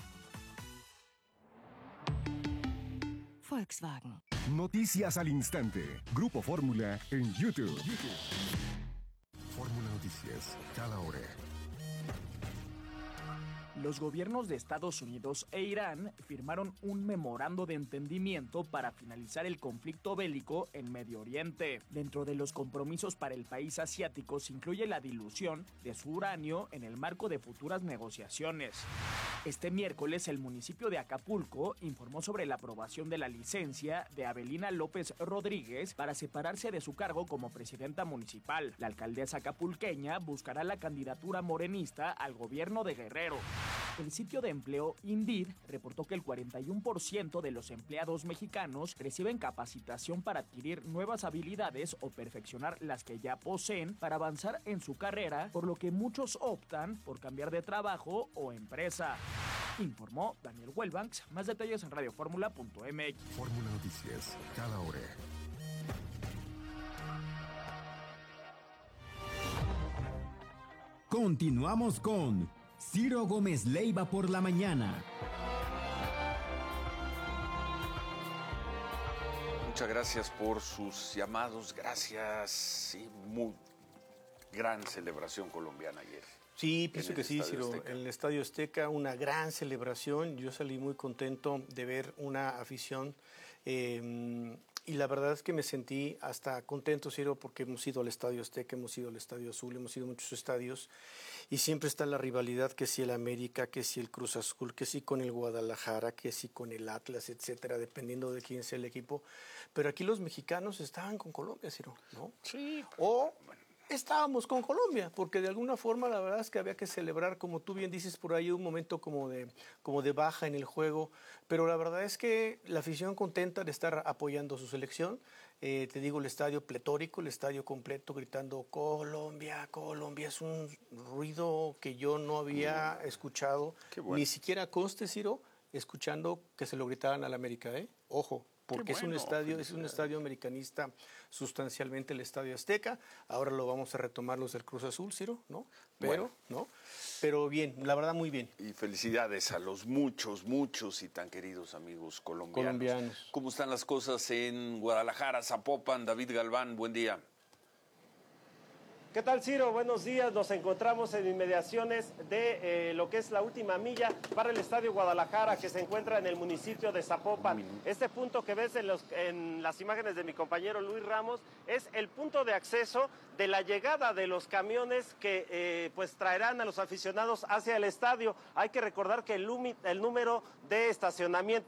Volkswagen. Noticias al instante. Grupo Fórmula en YouTube. Fórmula Noticias, cada hora. Los gobiernos de Estados Unidos e Irán firmaron un memorando de entendimiento para finalizar el conflicto bélico en Medio Oriente. Dentro de los compromisos para el país asiático se incluye la dilución de su uranio en el marco de futuras negociaciones. Este miércoles el municipio de Acapulco informó sobre la aprobación de la licencia de Abelina López Rodríguez para separarse de su cargo como presidenta municipal. La alcaldesa acapulqueña buscará la candidatura morenista al gobierno de Guerrero. El sitio de empleo Indeed reportó que el cuarenta y uno por ciento de los empleados mexicanos reciben capacitación para adquirir nuevas habilidades o perfeccionar las que ya poseen para avanzar en su carrera, por lo que muchos optan por cambiar de trabajo o empresa. Informó Daniel Welbanks. Más detalles en radio fórmula punto m x. Fórmula Noticias, cada hora. Continuamos con Ciro Gómez Leiva por la mañana. Muchas gracias por sus llamados, gracias. Sí, muy gran celebración colombiana ayer. Sí, pienso que sí, Ciro. Azteca. En el Estadio Azteca, una gran celebración. Yo salí muy contento de ver una afición eh, y la verdad es que me sentí hasta contento, Ciro, porque hemos ido al Estadio Azteca, hemos ido al Estadio Azul, hemos ido a muchos estadios y siempre está la rivalidad, que si el América, que si el Cruz Azul, que si con el Guadalajara, que si con el Atlas, etcétera, dependiendo de quién sea el equipo. Pero aquí los mexicanos estaban con Colombia, Ciro, ¿no? Sí. O estábamos con Colombia, porque de alguna forma la verdad es que había que celebrar, como tú bien dices por ahí, un momento como de, como de baja en el juego, pero la verdad es que la afición contenta de estar apoyando a su selección. Eh, te digo, el estadio pletórico, el estadio completo gritando Colombia, Colombia. Es un ruido que yo no había escuchado, bueno. Ni siquiera conste, Ciro, escuchando que se lo gritaran al América, ¿eh? Ojo, porque bueno, es un estadio, es un estadio americanista sustancialmente, el Estadio Azteca. Ahora lo vamos a retomar los del Cruz Azul, Ciro, ¿no? Pero, bueno. ¿no? Pero bien, la verdad muy bien. Y felicidades a los muchos, muchos y tan queridos amigos colombianos. colombianos. ¿Cómo están las cosas en Guadalajara, Zapopan? David Galván, buen día. ¿Qué tal, Ciro? Buenos días. Nos encontramos en inmediaciones de eh, lo que es la última milla para el Estadio Guadalajara, que se encuentra en el municipio de Zapopan. Este punto que ves en, los, en las imágenes de mi compañero Luis Ramos es el punto de acceso de la llegada de los camiones que eh, pues traerán a los aficionados hacia el estadio. Hay que recordar que el, el número de estacionamiento